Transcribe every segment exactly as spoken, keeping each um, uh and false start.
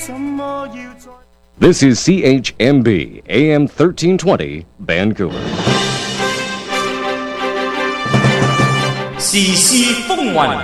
This is C H M B A M thirteen twenty Vancouver. 時事風雲，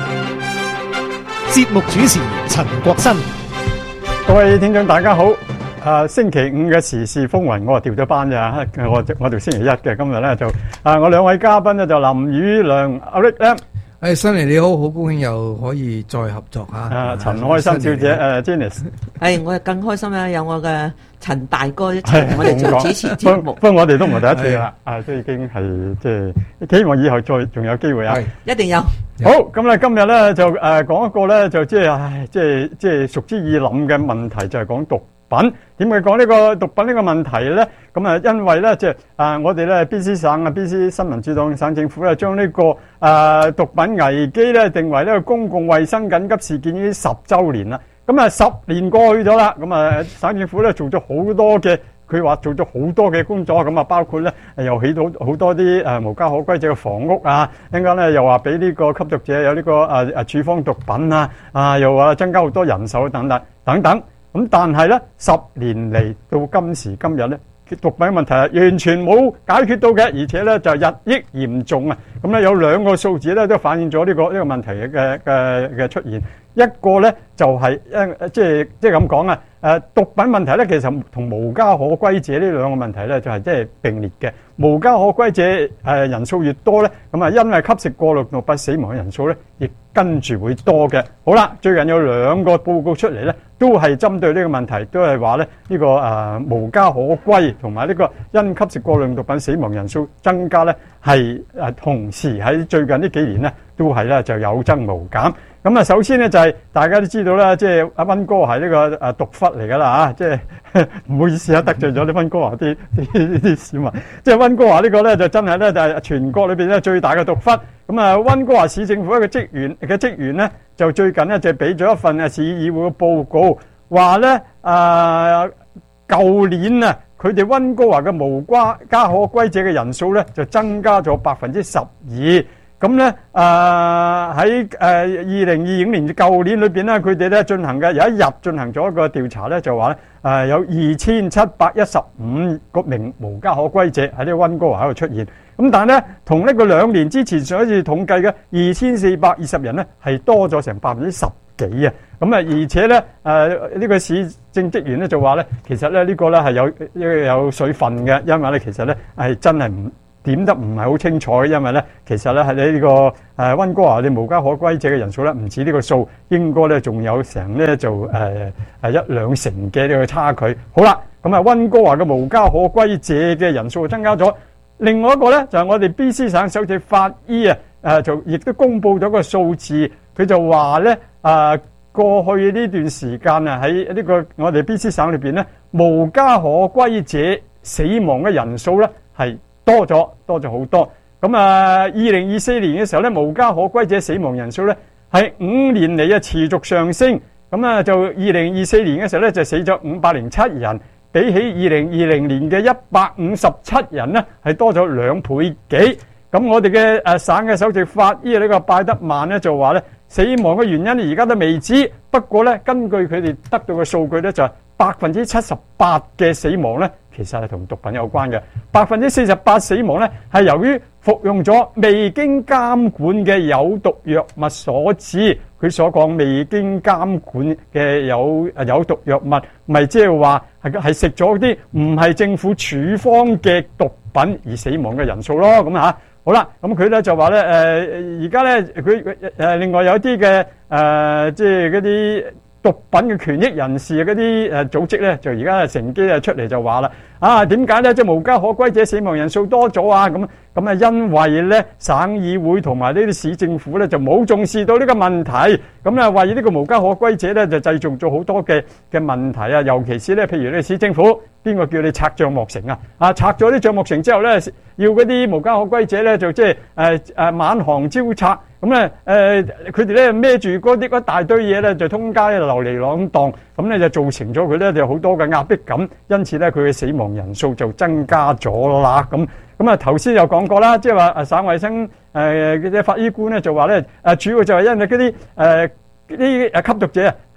節目主持陳國新。 各位聽眾大家好。啊，星期五嘅時事風雲，我啊調咗班咋，我我哋星期一嘅，今日咧就啊，我兩位嘉賓咧就林宇亮阿 Rick 咧。 誒，新嚟你好，好高興又可以再合作嚇。 啊，陳開心小姐，誒 Janice。 係，我係更開心啦，有我嘅陳大哥一齊同我哋做主持節目。 不過我哋都唔係第一次啦，啊，都已經係即係希望以後再仲有機會啊。 一定有。 好，咁咧今日咧就誒講一個咧就即係唉，即係即係熟之以諗嘅問題，就係講毒品。點解講呢個毒品呢個問題咧？咁啊，因為咧即係啊，我哋咧 B C 省啊 B C 新民主黨省政府咧將呢個誒毒品危機咧定為呢個公共衛生緊急事件已經十週年啦。咁啊，十年過去咗啦，咁啊省政府咧做咗好多嘅，佢話做咗好多嘅工作，咁啊包括咧又起到好多啲誒無家可歸者嘅房屋啊，一陣間咧又話俾呢個吸毒者有呢個誒誒處方毒品啊，啊又話增加好多人手等等等等。咁但係咧，十年嚟到今時今日咧，毒品問題係完全冇解決到嘅，而且咧就日益嚴重啊！咁咧有兩個數字咧都反映咗呢個呢個問題嘅嘅嘅出現。一個咧就係誒即係即係咁講啊！誒毒品問題咧其實同無家可歸者呢兩個問題咧就係即係並列嘅。無家可歸者誒人數越多咧，咁啊因為吸食過量毒品死亡嘅人數咧，亦跟住會多嘅。好啦，最近有兩個報告出嚟咧，都係針對呢個問題，都係話咧呢個誒無家可歸同埋呢個因吸食過量毒品死亡人數增加咧，係誒同時喺最近呢幾年咧都係咧就有增無減。咁啊，首先咧就係大家都知道啦，即係阿溫哥華係呢個誒毒窟嚟噶啦嚇，即係唔好意思啊，得罪咗啲溫哥華啲啲啲市民。即係溫哥華呢個咧就真係咧就係全國裏邊咧最大嘅毒窟。咁啊，溫哥華市政府一個職員嘅職員咧就最近咧就俾咗一份啊市議會嘅報告，話咧誒舊年啊佢哋溫哥華嘅無家家可歸者嘅人數咧就增加咗百分之十二。咁咧，誒喺誒二零二五年舊年裏邊咧，佢哋咧進行嘅有一日進行咗一個調查咧，就話咧誒有二千七百一十五個名無家可歸者喺呢個溫哥華喺度出現。咁但係咧，同呢個兩年之前上一次統計嘅二千四百二十人咧，係多咗成百分之十幾啊！咁啊，而且咧誒呢個市政職員咧就話咧，其實咧呢個咧係有有水分嘅，因為咧其實咧係真係唔點得唔係好清楚，因為咧其實咧喺呢個誒溫哥華你無家可歸者嘅人數咧唔止呢個數，應該咧仲有成咧就誒誒一兩成嘅呢個差距。好啦，咁啊溫哥華嘅無家可歸者嘅人數增加咗。另外一個咧就係我哋 B C 省首席法醫啊誒就亦都公布咗個數字，佢就話咧誒過去呢段時間啊喺呢個我哋 B C 省裏邊咧無家可歸者死亡嘅人數咧係多咗，多咗好多。咁啊，二零二四年嘅時候咧，無家可歸者死亡人數咧係五年嚟啊持續上升。咁啊，就二零二四年嘅時候咧就死咗五百零七人，比起二零二零年嘅一百五十七人咧係多咗兩倍幾。咁我哋嘅誒省嘅首席法醫呢個拜德曼咧就話咧，死亡嘅原因而家都未知。不過咧，根據佢哋得到嘅數據咧，就係百分之七十八嘅死亡咧，其實係同毒品有關嘅。百分之四十八死亡咧係由於服用咗未經監管嘅有毒藥物所致。佢所講未經監管嘅有誒有毒藥物，咪即係話係係食咗啲唔係政府處方嘅毒品而死亡嘅人數咯。咁嚇。好啦，咁佢咧就話咧，誒而家咧佢誒另外有啲嘅誒，即係嗰啲毒品嘅權益人士嗰啲誒組織咧，就而家乘機啊出嚟就話啦，啊點解咧即係無家可歸者死亡人數多咗啊？咁咁啊，因為咧省議會同埋呢啲市政府咧就冇重視到呢個問題，咁咧為呢個無家可歸者咧就製造咗好多嘅嘅問題啊，尤其是咧譬如你市政府。邊個叫你拆帳幕城啊？啊，拆咗啲帳幕城之後咧，要嗰啲無家可歸者咧，就即係誒誒滿行招拆，咁咧誒佢哋咧孭住嗰啲一大堆嘢咧，就通街流離浪蕩，咁咧就造成咗佢咧就好多嘅壓迫感，因此咧佢嘅死亡人數就增加咗啦。咁咁啊頭先有講過啦，即係話誒省衛生誒嘅啲法醫官咧就話咧誒主要就係因為嗰啲誒啲誒吸毒者啊。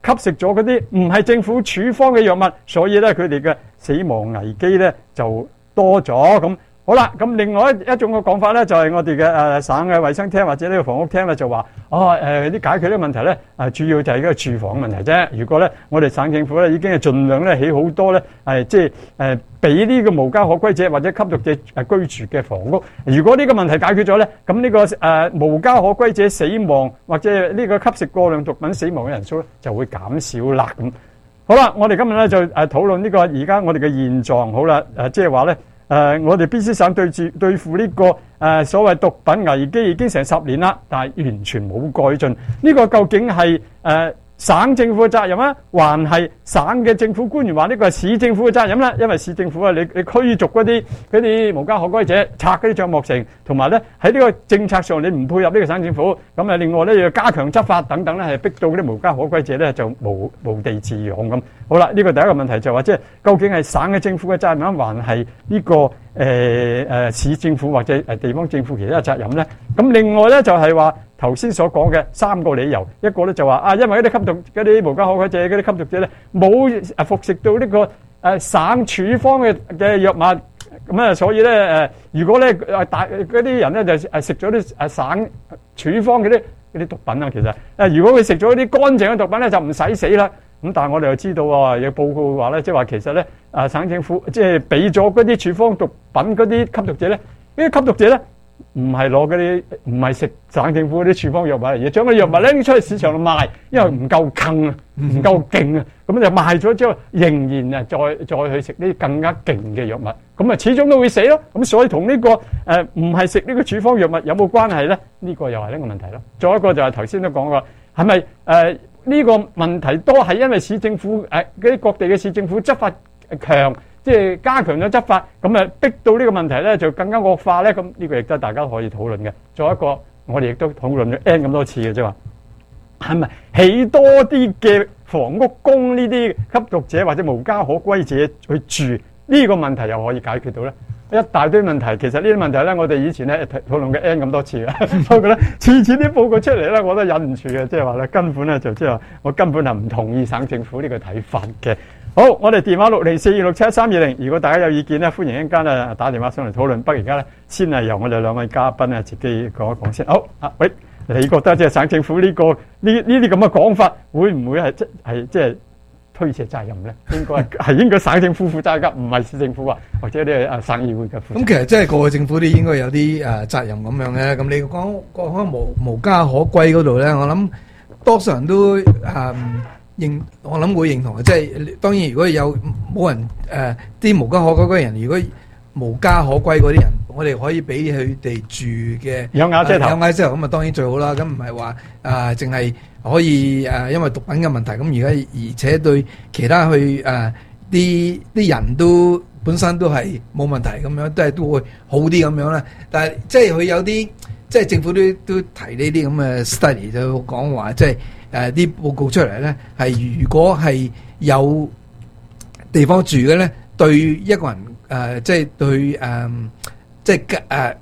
吸食咗嗰啲唔係政府處方嘅藥物，所以咧佢哋嘅死亡危機咧就多咗咁。好啦，咁另外一一種嘅講法咧，就係、是、我哋嘅誒省嘅衛生廳或者呢個房屋廳咧，就話哦誒啲解決啲問題咧，誒主要就係嗰個住房問題啫。如果咧我哋省政府咧已經係盡量咧起好多咧係即係誒俾呢個無家可歸者或者吸毒者誒居住嘅房屋。如果呢個問題解決咗咧，咁呢、這個誒、呃、無家可歸者死亡或者呢個吸食過量毒品死亡嘅人數咧就會減少啦。咁好啦，我哋今日咧就誒討論呢個而家我哋嘅現狀。好啦，誒即係話咧。誒、呃，我哋 B C 省對住對付呢、這個誒、呃、所謂毒品危機已經成十年啦，但係完全冇改進。呢、這個究竟係誒、呃、省政府嘅責任啊，還係省嘅政府官員話呢個係市政府嘅責任啦？因為市政府啊，你你驅逐嗰啲嗰啲無家可歸者，拆嗰啲帳幕城，同埋咧喺呢個政策上你唔配合呢個省政府，咁啊另外咧要加強執法等等咧，係逼到嗰啲無家可歸者咧就無無地自容咁。好啦，呢、這個第一個問題就話即係究竟係省嘅政府嘅責任，還係呢個誒誒、呃、市政府或者誒地方政府其他嘅責任咧？咁另外咧就係話頭先所講嘅三個理由，一個咧就話啊，因為嗰啲吸毒嗰啲無家可歸者嗰啲吸毒者咧冇誒服食到呢、這個誒、呃、省處方嘅嘅藥物，咁啊所以咧誒、呃、如果咧誒大嗰啲人咧就誒食咗啲誒省處方嗰啲嗰啲毒品啊，其實誒、呃、如果佢食咗啲乾淨嘅毒品咧就唔使死啦。咁但係我哋又知道啊，有報告話咧，即係話其實咧，啊省政府即係俾咗嗰啲處方毒品嗰啲吸毒者咧，呢啲吸毒者咧唔係攞嗰啲唔係食省政府嗰啲處方藥物嚟，而將嗰啲藥物拎出去市場度賣，因為唔夠勁啊，唔夠勁啊，咁就賣咗之後，仍然啊再再去食呢啲更加勁嘅藥物，咁啊始終都會死咯。咁所以同呢個誒唔係食呢個處方藥物有冇關係咧？呢個又係呢個問題咯。再一個就係頭先都講過，係咪誒？呢個問題都係因為市政府誒嗰啲各地嘅市政府執法強，即係加強咗執法，咁啊逼到呢個問題咧就更加惡化咧。咁呢個亦都大家可以討論嘅。再一個，我哋亦都討論咗 N 咁多次嘅啫嘛，係咪起多啲嘅房屋供呢啲吸毒者或者無家可歸者去住？呢個問題又可以解決到咧？一大堆問題，其實呢啲問題咧，我哋以前咧討論嘅 N 咁多次啦，不過咧次次啲報告出嚟咧，我都忍唔住嘅，即係話咧根本咧就即係話我根本係唔同意省政府呢個睇法嘅。好，我哋電話六零四二六七三二零，如果大家有意見咧，歡迎一陣間咧打電話上嚟討論。不過而家咧先係由我哋兩位嘉賓咧自己講一講先。好，啊喂，你覺得即係省政府呢、呢個呢呢啲咁嘅講法，會唔會係即係即係推卸責任咧？應該係係應該省政府負責㗎，唔係市政府啊，或者啲啊省議會嘅負責。 咁其實即係個個政府都應該有啲誒責任咁樣嘅。咁你講講開無無家可歸嗰度咧，我諗多數人都誒認，我諗會認同嘅。即係當然，如果有冇人誒啲無家可歸嘅人，如果無家可歸嗰啲人，我哋可以俾佢哋住嘅有瓦遮頭， 有瓦遮頭咁啊，當然最好啦。咁唔係話誒淨係可以誒，因為毒品嘅問題，咁而家而且對其他去誒啲啲人都本身都係冇問題咁樣，都係都會好啲咁樣啦。但係即係佢有啲即係政府都都提呢啲咁嘅 study 就講話，即係誒啲報告出嚟咧，係如果係有地方住嘅咧，對一個人。誒、呃，即係對誒、呃，即係誒、呃、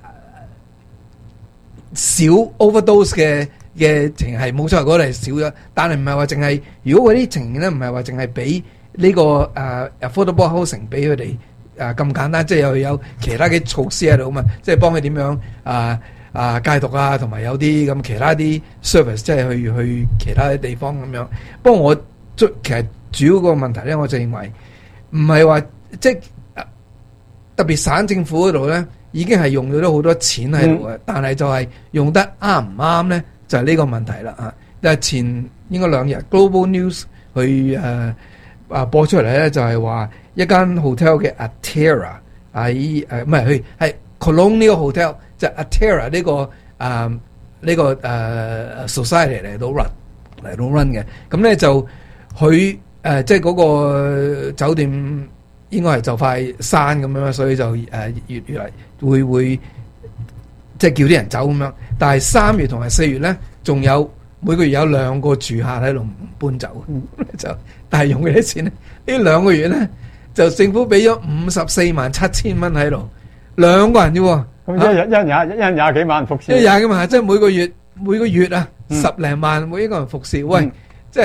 少 overdose 嘅嘅情係冇錯，嗰度係少咗，但係唔係話淨係，如果嗰啲情形咧，唔係話淨係俾呢個誒、呃、affordable housing 俾佢哋誒咁簡單，即係又有其他嘅措施喺度啊嘛，即係幫佢點樣啊啊戒毒啊，同埋有啲咁其他啲 service， 即係去去其他啲地方咁樣。不過我最其實主要個問題咧，我就認為唔係話即係。特別省政府嗰度咧，已經係用咗好多錢喺度嘅，嗯、但係就係用得啱唔啱咧，就係、是、呢個問題啦啊！但係前應該兩日 Global News 去誒啊、呃、播出嚟咧，就係、是、話一間 hotel 嘅 Atera 喺誒唔係佢係 Colonial Hotel，就 Atera 呢、這個誒呢、呃這個誒、呃、society 嚟到 run 嚟到 run 嘅，咁咧就佢誒即係嗰個酒店。應該係就快閂咁樣，所以就誒、呃、越越嚟會會即係叫啲人走咁樣。但係三月同埋四月咧，仲有每個月有兩個住客喺度唔搬走，就但係用幾多錢咧？呢兩個月咧就政府俾咗五十四萬七千蚊喺度，兩個人啫喎。咁一日一日廿一日廿幾萬服侍，一廿幾萬，即係每個月每個月啊、嗯、十零萬每一個人服侍。喂，嗯、即係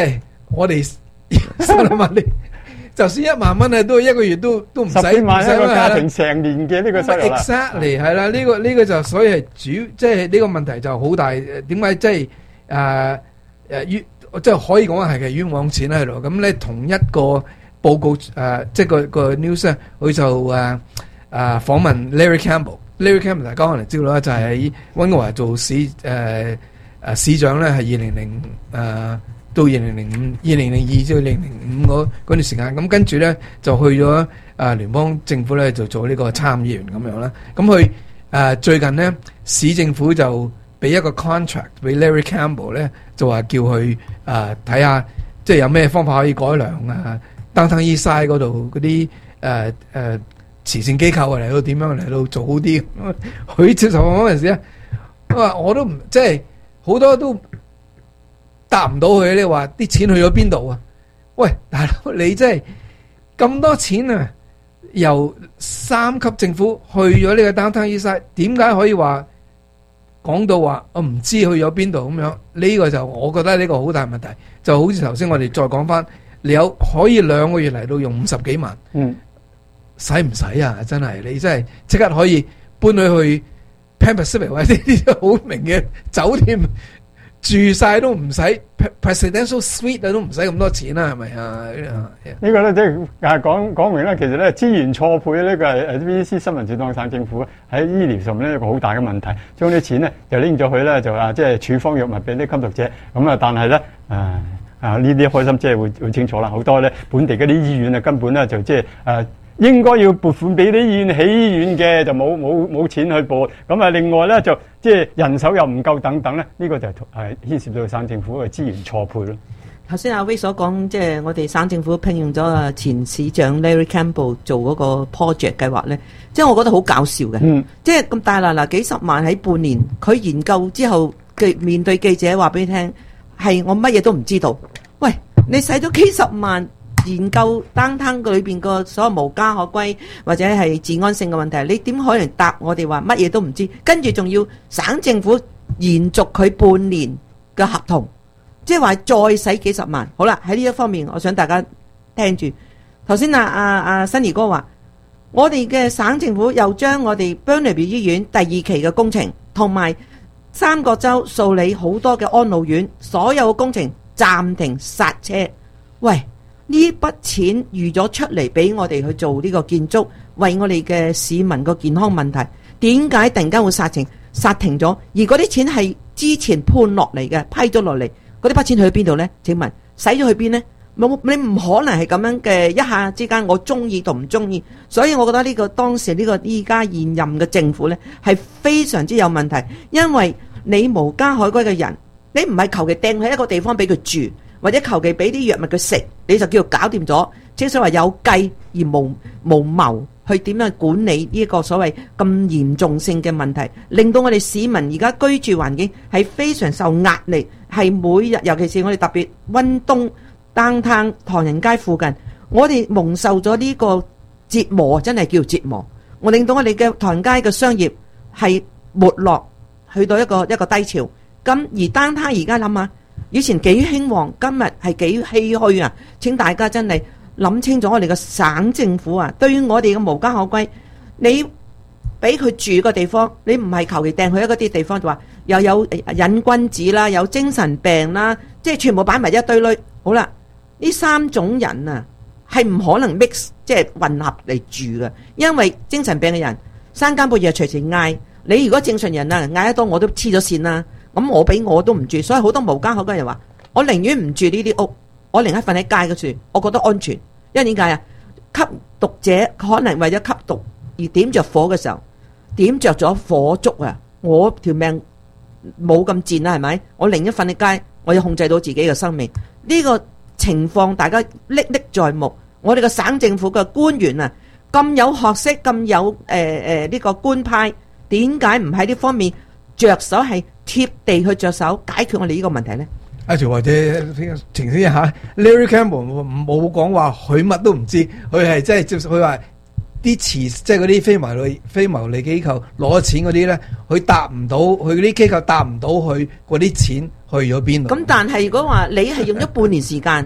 我哋心諗下你，就算一萬蚊啊，都一個月都都唔使， 十幾萬一個家庭唔使成年嘅呢個收入啦。 exactly 係啦，呢個呢個就所以係主，即係呢個問題就好大。點解即係誒誒冤，即係可以講係嘅冤枉錢喺度。咁咧同一個報告誒，即係個個 news 咧，佢就誒誒訪問 Larry Campbell。Larry Campbell 大家可能知道啦，就係喺溫哥華做市誒誒市長咧，係二零零誒。到二零零五、二零零二至二零零五嗰嗰段時間，咁跟住咧就去咗啊聯邦政府咧就做呢個參議員咁樣啦。咁佢誒最近咧市政府就俾一個 contract 俾 Larry Campbell 咧，就話叫佢誒睇下，即係有咩方法可以改良啊 Downtown Eastside 嗰度嗰啲誒誒慈善機構嚟到點樣嚟到做好啲。佢接受嗰陣時咧，我話我都唔即係好多都答唔到佢，你話啲錢去咗邊度啊？喂，大佬你真係咁多錢啊！由三級政府去咗呢個 Downtown Eastside，點解可以話講到話我唔知去咗邊度咁樣？呢個就我覺得呢個好大問題。就好似頭先我哋再講翻，你有可以兩個月嚟到用五十幾萬， 嗯， 使唔使啊？真係你真係即刻可以搬佢去 Pan Pacific 或者呢啲好名嘅酒店。住晒都唔使 presidential suite 啊，都唔使咁多錢啦，係咪啊？ 呢個咧即係誒講講明咧，其實咧資源錯配呢個係誒 V C 新聞處當省政府喺醫療上面咧一個好大嘅問題，將啲錢咧就拎咗去咧就話即係處方藥物俾啲吸毒者，咁啊但係咧誒啊呢啲開心即係會會清楚啦，好多咧本地嗰啲醫院啊根本咧就即係誒。應該要撥款俾啲醫院起醫院嘅，就冇冇冇錢去撥。咁啊，另外咧就即係人手又唔夠等等咧，呢、這個就係係牽涉到省政府嘅資源錯配咯。 頭先阿威所講，即係我哋省政府聘用咗啊前市長 Larry Campbell 做嗰個 project 計劃咧，即係我覺得好搞笑嘅。嗯，即係咁大嗱嗱幾十萬喺半年，佢研究之後嘅面對記者話俾你聽，係我乜嘢都唔知道。喂，你使咗幾十萬？研究單攤裏邊個所有無家可歸或者係治安性嘅問題，你點可能答我哋話乜嘢都唔知？跟住仲要省政府延續佢半年嘅合同，即係話再使幾十萬。好啦，喺呢一方面，我想大家聽住。頭先啊啊啊新兒哥話，我哋嘅省政府又將我哋 Burnaby 醫院第二期嘅工程同埋三角洲素里好多嘅安老院所有嘅工程暫停剎車。喂！呢筆錢預咗出嚟俾我哋去做呢個建築，為我哋嘅市民個健康問題，點解突然間會剎停剎停咗？而嗰啲錢係之前判落嚟嘅，批咗落嚟，嗰啲筆錢去邊度呢？請問使咗去邊呢？冇，你唔可能係咁樣嘅一下之間，我中意同唔中意。所以我覺得呢個當時呢個依家現任嘅政府呢，係非常之有問題，因為你無家可歸嘅人，你唔係求其掟喺一個地方俾佢住。或者求其俾啲藥物佢食，你就叫做搞掂咗。即係話有計而無無謀去點樣管理呢一個所謂咁嚴重性嘅問題，令到我哋市民而家居住環境係非常受壓力，係每日尤其是我哋特別溫東 Downtown 唐人街附近，我哋蒙受咗呢個折磨，真係叫折磨。我令到我哋嘅唐人街嘅商業係沒落，去到一個一個低潮。咁而 Downtown 而家諗下。以前幾興旺，今日係幾唏噓啊！請大家真係諗清楚，我哋嘅省政府啊，對於我哋嘅無家可歸，你俾佢住個地方，你唔係求其掟去一嗰啲地方，就話又有癮君子啦，有精神病啦，即係全部擺埋一堆堆。好啦，呢三種人啊，係唔可能 mix 即係混合嚟住嘅，因為精神病嘅人三更半夜隨時嗌，你如果正常人啊嗌得多，我都黐咗線啦。咁我俾我都唔住，所以好多無家可歸人話，我寧願唔住呢啲屋，我寧願瞓喺街嗰處，我覺得安全。因為點解啊？吸毒者可能為咗吸毒而點着火嘅時候，點着咗火燭啊！我條命冇咁賤啦，係咪？我寧願瞓喺街，我要控制到自己嘅生命。呢個情況大家歷歷在目。我哋嘅省政府嘅官員啊，咁有學識，咁有誒誒呢個官派，點解唔喺呢方面着手係？貼地去着手解決我哋呢個問題咧。 阿條或者澄清一下 ，Larry Campbell 冇講話佢乜都唔知，佢係即係接受佢話啲慈即係嗰啲非牟利非牟利機構攞錢嗰啲咧，佢答唔到，佢嗰啲機構答唔到佢嗰啲錢去咗邊度。 咁但係如果話你係用咗半年時間，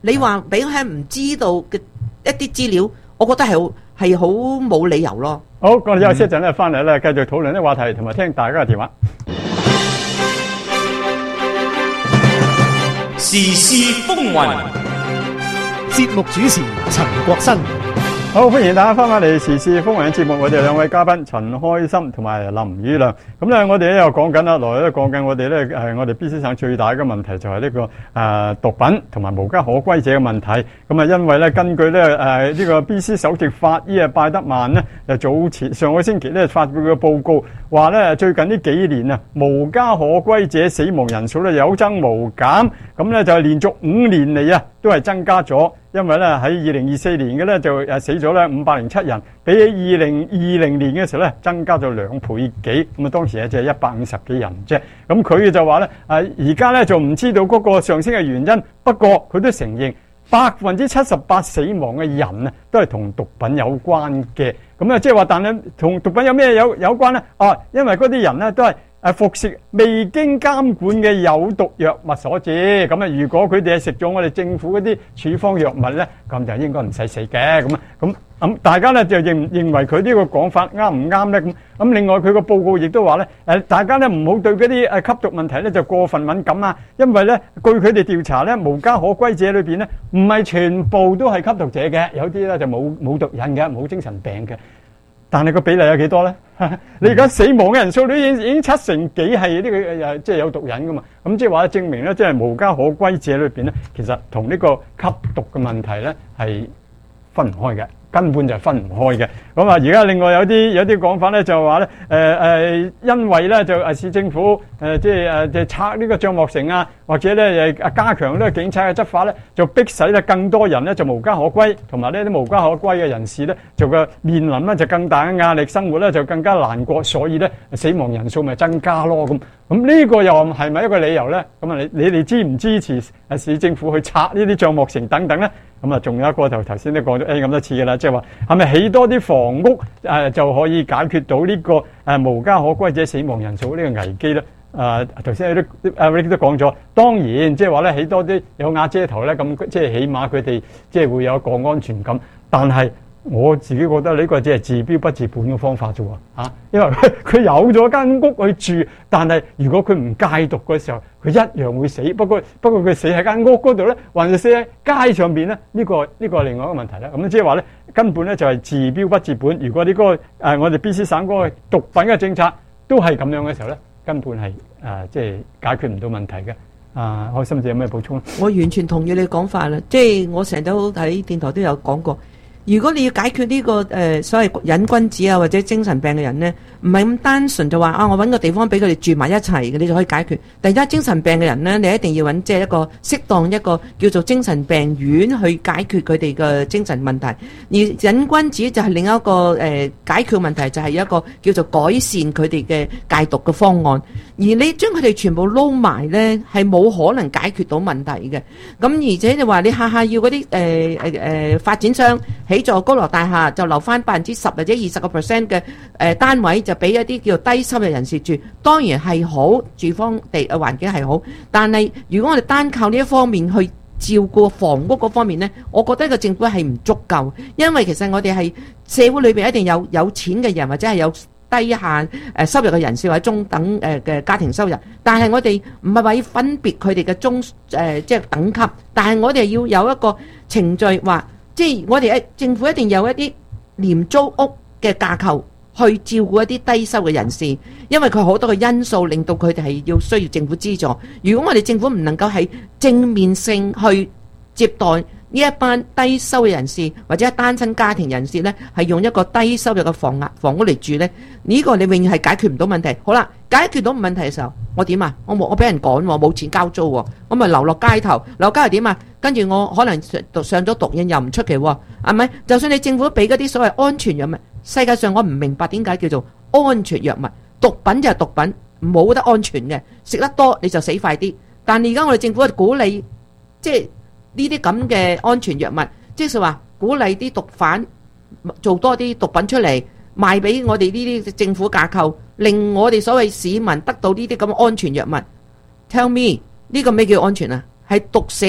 你話俾佢唔知道嘅一啲資料，我覺得係好係好冇理由咯。 好，我哋休息一陣咧，翻嚟咧繼續討論呢個話題，同埋聽大家嘅電話。 時事風雲， 節目主持陳國新。 好，歡迎大家翻返嚟時事風雲嘅節目，我哋兩位嘉賓陳開心同埋林宇亮。咁咧，我哋咧又講緊啦，來咧講緊我哋咧誒，我哋 B C 省最大嘅問題就係呢、這個誒、呃、毒品同埋無家可歸者嘅問題。咁啊，因為咧根據咧誒呢、呃這個 B C 首席法醫啊拜德曼咧，誒早前上個星期咧發表嘅報告話咧，最近呢幾年啊無家可歸者死亡人數咧有增無減，咁咧就係連續五年嚟啊都係增加咗。因為咧喺二零二四年嘅咧就誒死咗咧五百零七人，比起二零二零年嘅時候咧增加咗兩倍幾，咁啊當時咧就係一百五十幾人啫。咁佢就話咧誒而家咧就唔知道嗰個上升嘅原因，不過佢都承認百分之七十八死亡嘅人啊都係同毒品有關嘅。咁啊即係話，但係同毒品有咩有有關咧？啊，因為嗰啲人咧都係誒服食未經監管嘅有毒藥物所致，咁啊如果佢哋係食咗我哋政府嗰啲處方藥物咧，咁就應該唔使死嘅。咁啊咁咁大家咧就認認為佢呢個講法啱唔啱咧？咁咁另外佢個報告亦都話咧誒，大家咧唔好對嗰啲誒吸毒問題咧就過分敏感啊，因為咧據佢哋調查咧，無家可歸者裏邊咧唔係全部都係吸毒者嘅，有啲咧就冇冇毒癮嘅，冇精神病嘅。但係個比例有幾多咧？你而家死亡嘅人數都已經已經七成幾係呢個誒，即係有毒癮噶嘛？咁即係話證明咧，即係無家可歸者裏邊咧，其實同呢個吸毒嘅問題咧係分唔開嘅，根本就係分唔開嘅。咁啊，而家另外有啲有啲講法咧，就話咧誒誒，因為咧就誒市政府誒即係誒即係拆呢個帳幕城啊，或者咧誒加強呢個警察嘅執法咧，就逼使咧更多人咧就無家可歸，同埋呢啲無家可歸嘅人士咧就個面臨咧就更大嘅壓力，生活咧就更加難過，所以咧死亡人數咪增加咯咁。咁呢個又係咪一個理由咧？咁啊，你你哋支唔支持誒市政府去拆呢啲帳幕城等等咧？咁啊，仲有一個就頭先都講咗 A 咁多次嘅啦，即係話係咪起多啲房屋誒就可以解決到呢個誒無家可歸者死亡人數呢個危機咧？誒頭先都阿 Rick 都講咗，當然即係話咧起多啲有瓦遮頭咧，咁即係起碼佢哋即係會有個安全感，但係我自己覺得呢個只係治標不治本嘅方法啫喎，嚇！因為佢佢有咗間屋去住，但係如果佢唔戒毒嘅時候，佢一樣會死。不過不過佢死喺間屋嗰度咧，還是死喺街上邊咧？呢個呢個係另外一個問題啦。咁即係話咧，根本咧就係治標不治本。如果呢個誒我哋 B C 省嗰個毒品嘅政策都係咁樣嘅時候咧，根本係誒即係解決唔到問題嘅。啊，開心姐有咩補充？ 我完全同意你講法啦，即係我成日都喺電台都有講過。如果你要解決呢、這個誒、呃、所謂癮君子啊或者精神病嘅人呢，唔係咁單純就話啊，我揾個地方俾佢哋住埋一齊嘅，你就可以解決。第一，精神病嘅人呢，你一定要揾即係一個適當一個叫做精神病院去解決佢哋嘅精神問題。而癮君子就係另一個誒、呃、解決問題，就係一個叫做改善佢哋嘅戒毒嘅方案。而你將佢哋全部撈埋呢，係冇可能解決到問題嘅。咁而且你話你下下要嗰啲誒誒誒發展商起座高樓大廈就留翻百分之十或者二十個 percent 嘅誒單位，就俾一啲叫做低收入人士住，當然係好，住方地嘅環境係好。但係如果我哋單靠呢一方面去照顧房屋嗰方面呢，我覺得個政府係唔足夠，因為其實我哋係社會裏邊一定有有錢嘅人或者係有低限誒收入嘅人士或者中等誒嘅家庭收入，但係我哋唔係話要分別佢哋嘅中誒即係等級，但係我哋要有一個程序話。即係我哋政府一定有一啲廉租屋嘅架構去照顧一啲低收嘅人士，因為佢好多嘅因素令到佢哋係要需要政府資助。如果我哋政府唔能夠喺正面性去接待呢一班低收嘅人士或者單親家庭人士呢，係用一個低收入嘅房屋房屋嚟住呢，呢、這個你永遠係解決唔到問題。好啦，解決到問題嘅時候，我點啊？我冇我俾人趕，冇錢交租，我咪流落街頭。流落街頭點啊？跟住我可能上咗毒癮又唔出奇喎，係咪？就算你政府俾嗰啲所謂安全藥物，世界上我唔明白點解叫做安全藥物，毒品就係毒品，冇得安全嘅，食得多你就死快啲。但係而家我哋政府鼓勵，即係呢啲咁嘅安全藥物，即係話鼓勵啲毒販做多啲毒品出嚟賣俾我哋呢啲政府架構，令我哋所謂市民得到呢啲咁嘅安全藥物。Tell me 呢個咩叫安全啊？係毒死。係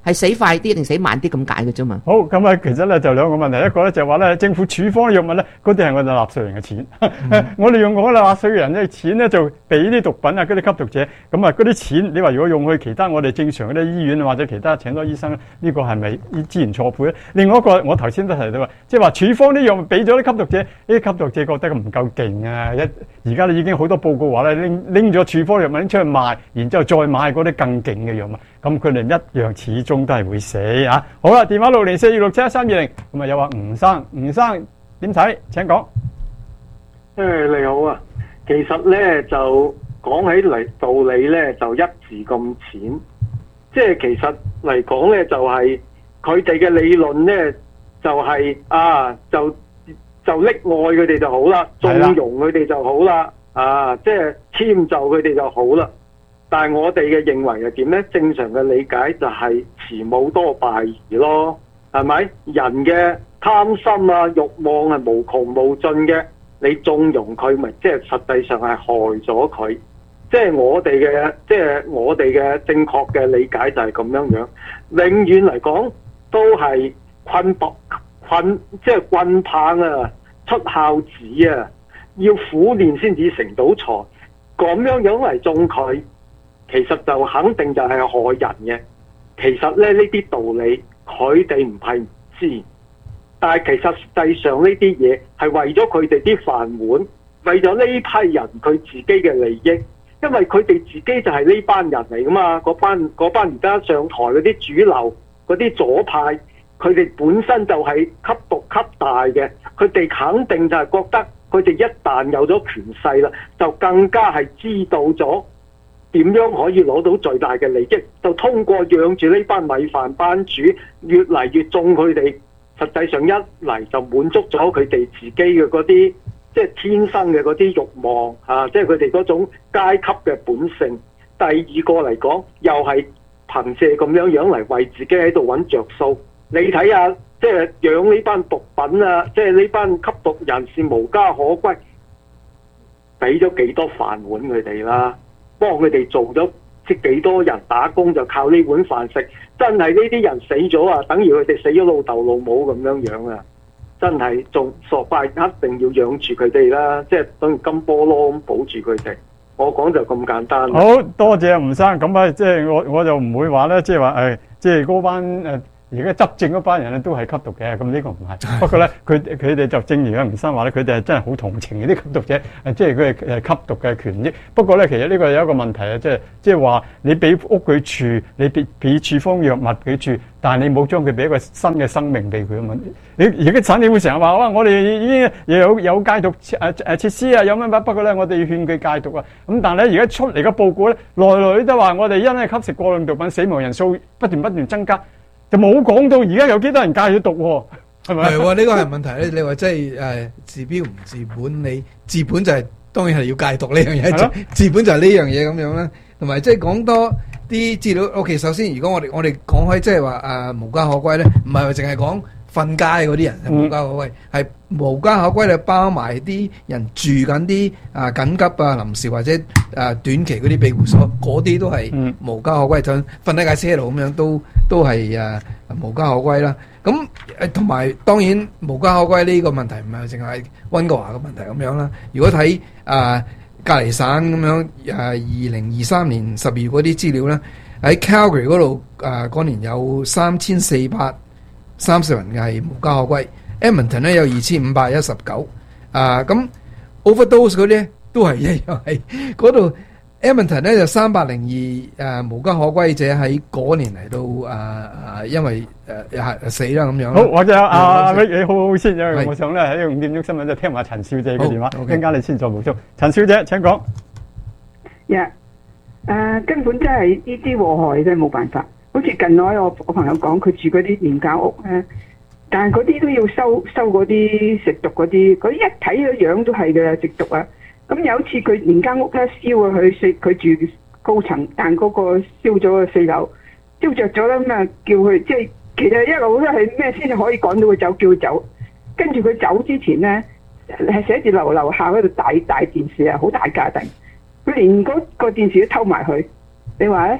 係死快啲定死慢啲咁解嘅啫嘛。 好，咁啊，其實咧就兩個問題，一個咧就係話咧，政府處方藥物咧，嗰啲係我哋納稅人嘅錢，嗯、我哋用我哋納稅人嘅錢咧，就俾啲毒品啊，嗰啲吸毒者，咁啊，嗰啲錢，你話如果用去其他我哋正常嗰啲醫院或者其他請多醫生咧，呢、這個係咪資源錯配咧？另外一個，我頭先都提到話，即係話處方啲藥物俾咗啲吸毒者，呢啲吸毒者覺得唔夠勁啊！一而家已經好多報告話咧，拎拎咗處方藥物拎出去賣，然之後再買嗰啲更勁嘅藥物，咁佢哋一樣始終都係會死啊！好啦，電話六零四二六七一三二零，咁啊有話吳生，吳生點睇？請講。 誒你好啊，其實咧就講起嚟道理咧就一字咁淺，即係其實嚟講咧就係佢哋嘅理論咧就係、是、啊就就溺愛佢哋就好啦，縱容佢哋就好啦，啊即係遷就佢哋就好啦。但係我哋嘅認為係點咧？正常嘅理解就係慈母多敗兒咯，係咪？人嘅貪心啊、慾望係無窮無盡嘅，你縱容佢，咪即係實際上係害咗佢。即係我哋嘅，即係我哋嘅正確嘅理解就係咁樣樣。永遠嚟講都係棍棒棍，即係棍棒啊，出孝子啊，要苦練先至成到才。咁樣樣嚟縱佢。其實就肯定就係害人嘅。其實咧呢啲道理佢哋唔係唔知，但係其實實際上呢啲嘢係為咗佢哋啲飯碗，為咗呢批人佢自己嘅利益，因為佢哋自己就係呢班人嚟噶嘛。嗰班嗰班而家上台嗰啲主流嗰啲左派，佢哋本身就係吸毒吸大嘅，佢哋肯定就係覺得佢哋一旦有咗權勢啦，就更加係知道咗點樣可以攞到最大嘅利益，就通過養住呢班米飯班主，越嚟越縱佢哋。實際上一嚟就滿足咗佢哋自己嘅嗰啲，即係天生嘅嗰啲慾望啊，即係佢哋嗰種階級嘅本性。第二個嚟講，又係憑借咁樣樣嚟為自己喺度揾着數。你睇下，即係養呢班毒品啊，即係呢班吸毒人士無家可歸，俾咗幾多飯碗佢哋啦？幫佢哋做咗即幾多人打工就靠呢碗飯食，真係呢啲人死咗啊，等於佢哋死咗老豆老母咁樣樣啊！真係仲傻拜，一定要養住佢哋啦，即係等於金菠蘿咁保住佢哋。我講就咁簡單。 好多謝吳生，咁啊，即係我我就唔會話咧，即係話誒，即係嗰班誒。而家執政嗰班人咧都係吸毒嘅，咁呢個唔係。不過咧，佢佢哋就正如阿吳生話咧，佢哋係真係好同情嗰啲吸毒者，即係佢係吸毒嘅權益。不過咧，其實呢個有一個問題啊，即係即係話你俾屋佢住，你俾俾處方藥物佢住，但係你冇將佢俾一個新嘅生命俾佢啊嘛。你而家產業會成日話哇，我哋已經有有戒毒誒誒設施啊，有乜乜。不過咧，我哋要勸佢戒毒啊。咁但係咧，而家出嚟嘅報告咧，來來都話我哋因為吸食過量毒品，死亡人數不斷不斷增加。就冇講到而家有幾多人戒咗毒喎，係咪？係喎， 呢個係問題咧。你話即係誒治標唔治本，你治本就係當然係要戒毒呢樣嘢，治本就係呢樣嘢咁樣啦。同埋即係講多啲資料。OK，首先如果我哋我哋講開即係話誒無家可歸咧，唔係話淨係講瞓街嗰啲人係無家可歸，係無家可歸咧包埋啲人住緊啲啊緊急啊臨時或者誒短期嗰啲庇護所，嗰啲都係無家可歸，就瞓喺架車度咁樣都都係誒無家可歸啦。咁誒同埋當然無家可歸呢個問題唔係淨係溫哥華嘅問題咁樣啦。如果睇誒隔離省咁樣誒二零二三年十二月嗰啲資料咧，喺 Calgary 嗰度誒嗰年有三千四百三十人嘅係無家可歸。Edmonton 咧有二千五百一十九，啊咁 overdose 嗰啲都係一樣係嗰度。Edmonton 咧就三百零二誒無家可歸者喺嗰年嚟到啊啊，因為誒係死啦咁樣。 好，或者阿你你好好先，因為我想咧喺五點鐘新聞就聽埋陳小姐嘅電話，一陣間你先再補充。陳小姐請講。 呀，誒根本真係呢啲禍害真係冇辦法。好似近來我我朋友講，佢住嗰啲廉價屋咧。但係嗰啲都要收收嗰啲食毒嗰啲，嗰啲一睇個樣都係嘅食毒啊！咁有一次佢連間屋咧燒啊，佢四佢住高層，但嗰個燒咗個四樓，燒着咗啦咁啊，叫佢即係其實一路都係咩先至可以趕到佢走，叫佢走。跟住佢走之前咧，係寫住樓樓下嗰度大大電視啊，好大架定，佢連嗰個電視都偷埋去。你話咧？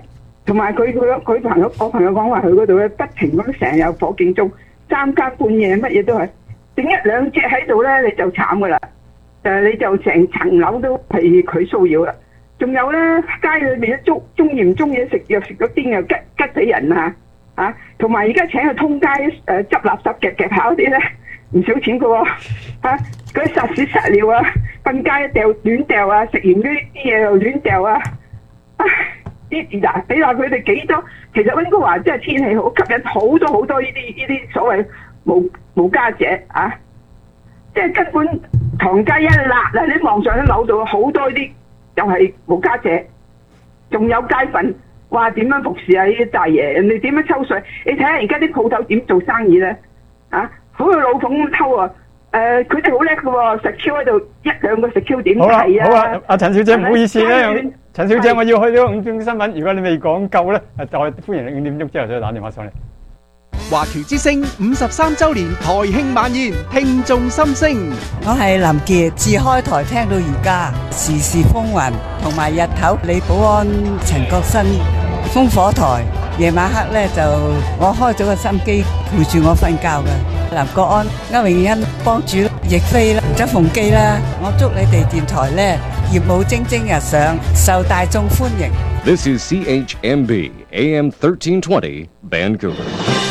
同埋佢佢佢朋友，我朋友講話佢嗰度咧不停咁成日有火警鐘，三更半夜乜嘢都係整一兩隻喺度咧，你就慘噶啦。誒，你就成層樓都係佢騷擾啦。仲有咧，街裏面中中意唔中意食藥食咗癲又吉吉死人啊！啊，同埋而家請佢通街誒執垃圾夾夾跑啲咧，唔少錢噶喎。嚇，嗰啲實屎實尿啊，瞓街掉亂掉啊，食完嗰啲嘢又亂掉啊！啲嗱，你話佢哋幾多？其實溫哥華真係天氣好，吸引好多好多呢啲呢啲所謂無無家者啊！即係根本唐街一辣啊！你望上啲樓度好多啲又係無家者，仲有街粉，話點樣服侍啊？呢啲大爺，人哋點樣抽水？你睇下而家啲鋪頭點做生意咧？啊，好似老馮咁偷啊！誒，佢哋好叻嘅喎，食 Q 喺度一兩個食 Q 點睇啊！ 好啊，阿陳小姐唔好意思咧，陳小姐我要去呢個五點鐘新聞，如果你未講夠咧，誒再歡迎你五點鐘之後再打電話上嚟。 華僑之聲五十三週年台慶晚宴，聽眾心聲。 我係林傑，自開台聽到而家，時時風雲，同埋日頭李寶安、陳國新烽火台，夜晚黑咧就我開咗個心機陪住我瞓覺嘅。林國安、歐永欣幫主亦飛啦，周鳳基啦，我祝你哋電台咧業務蒸蒸日上，受大眾歡迎。 This is C H M B A M thirteen twenty Vancouver。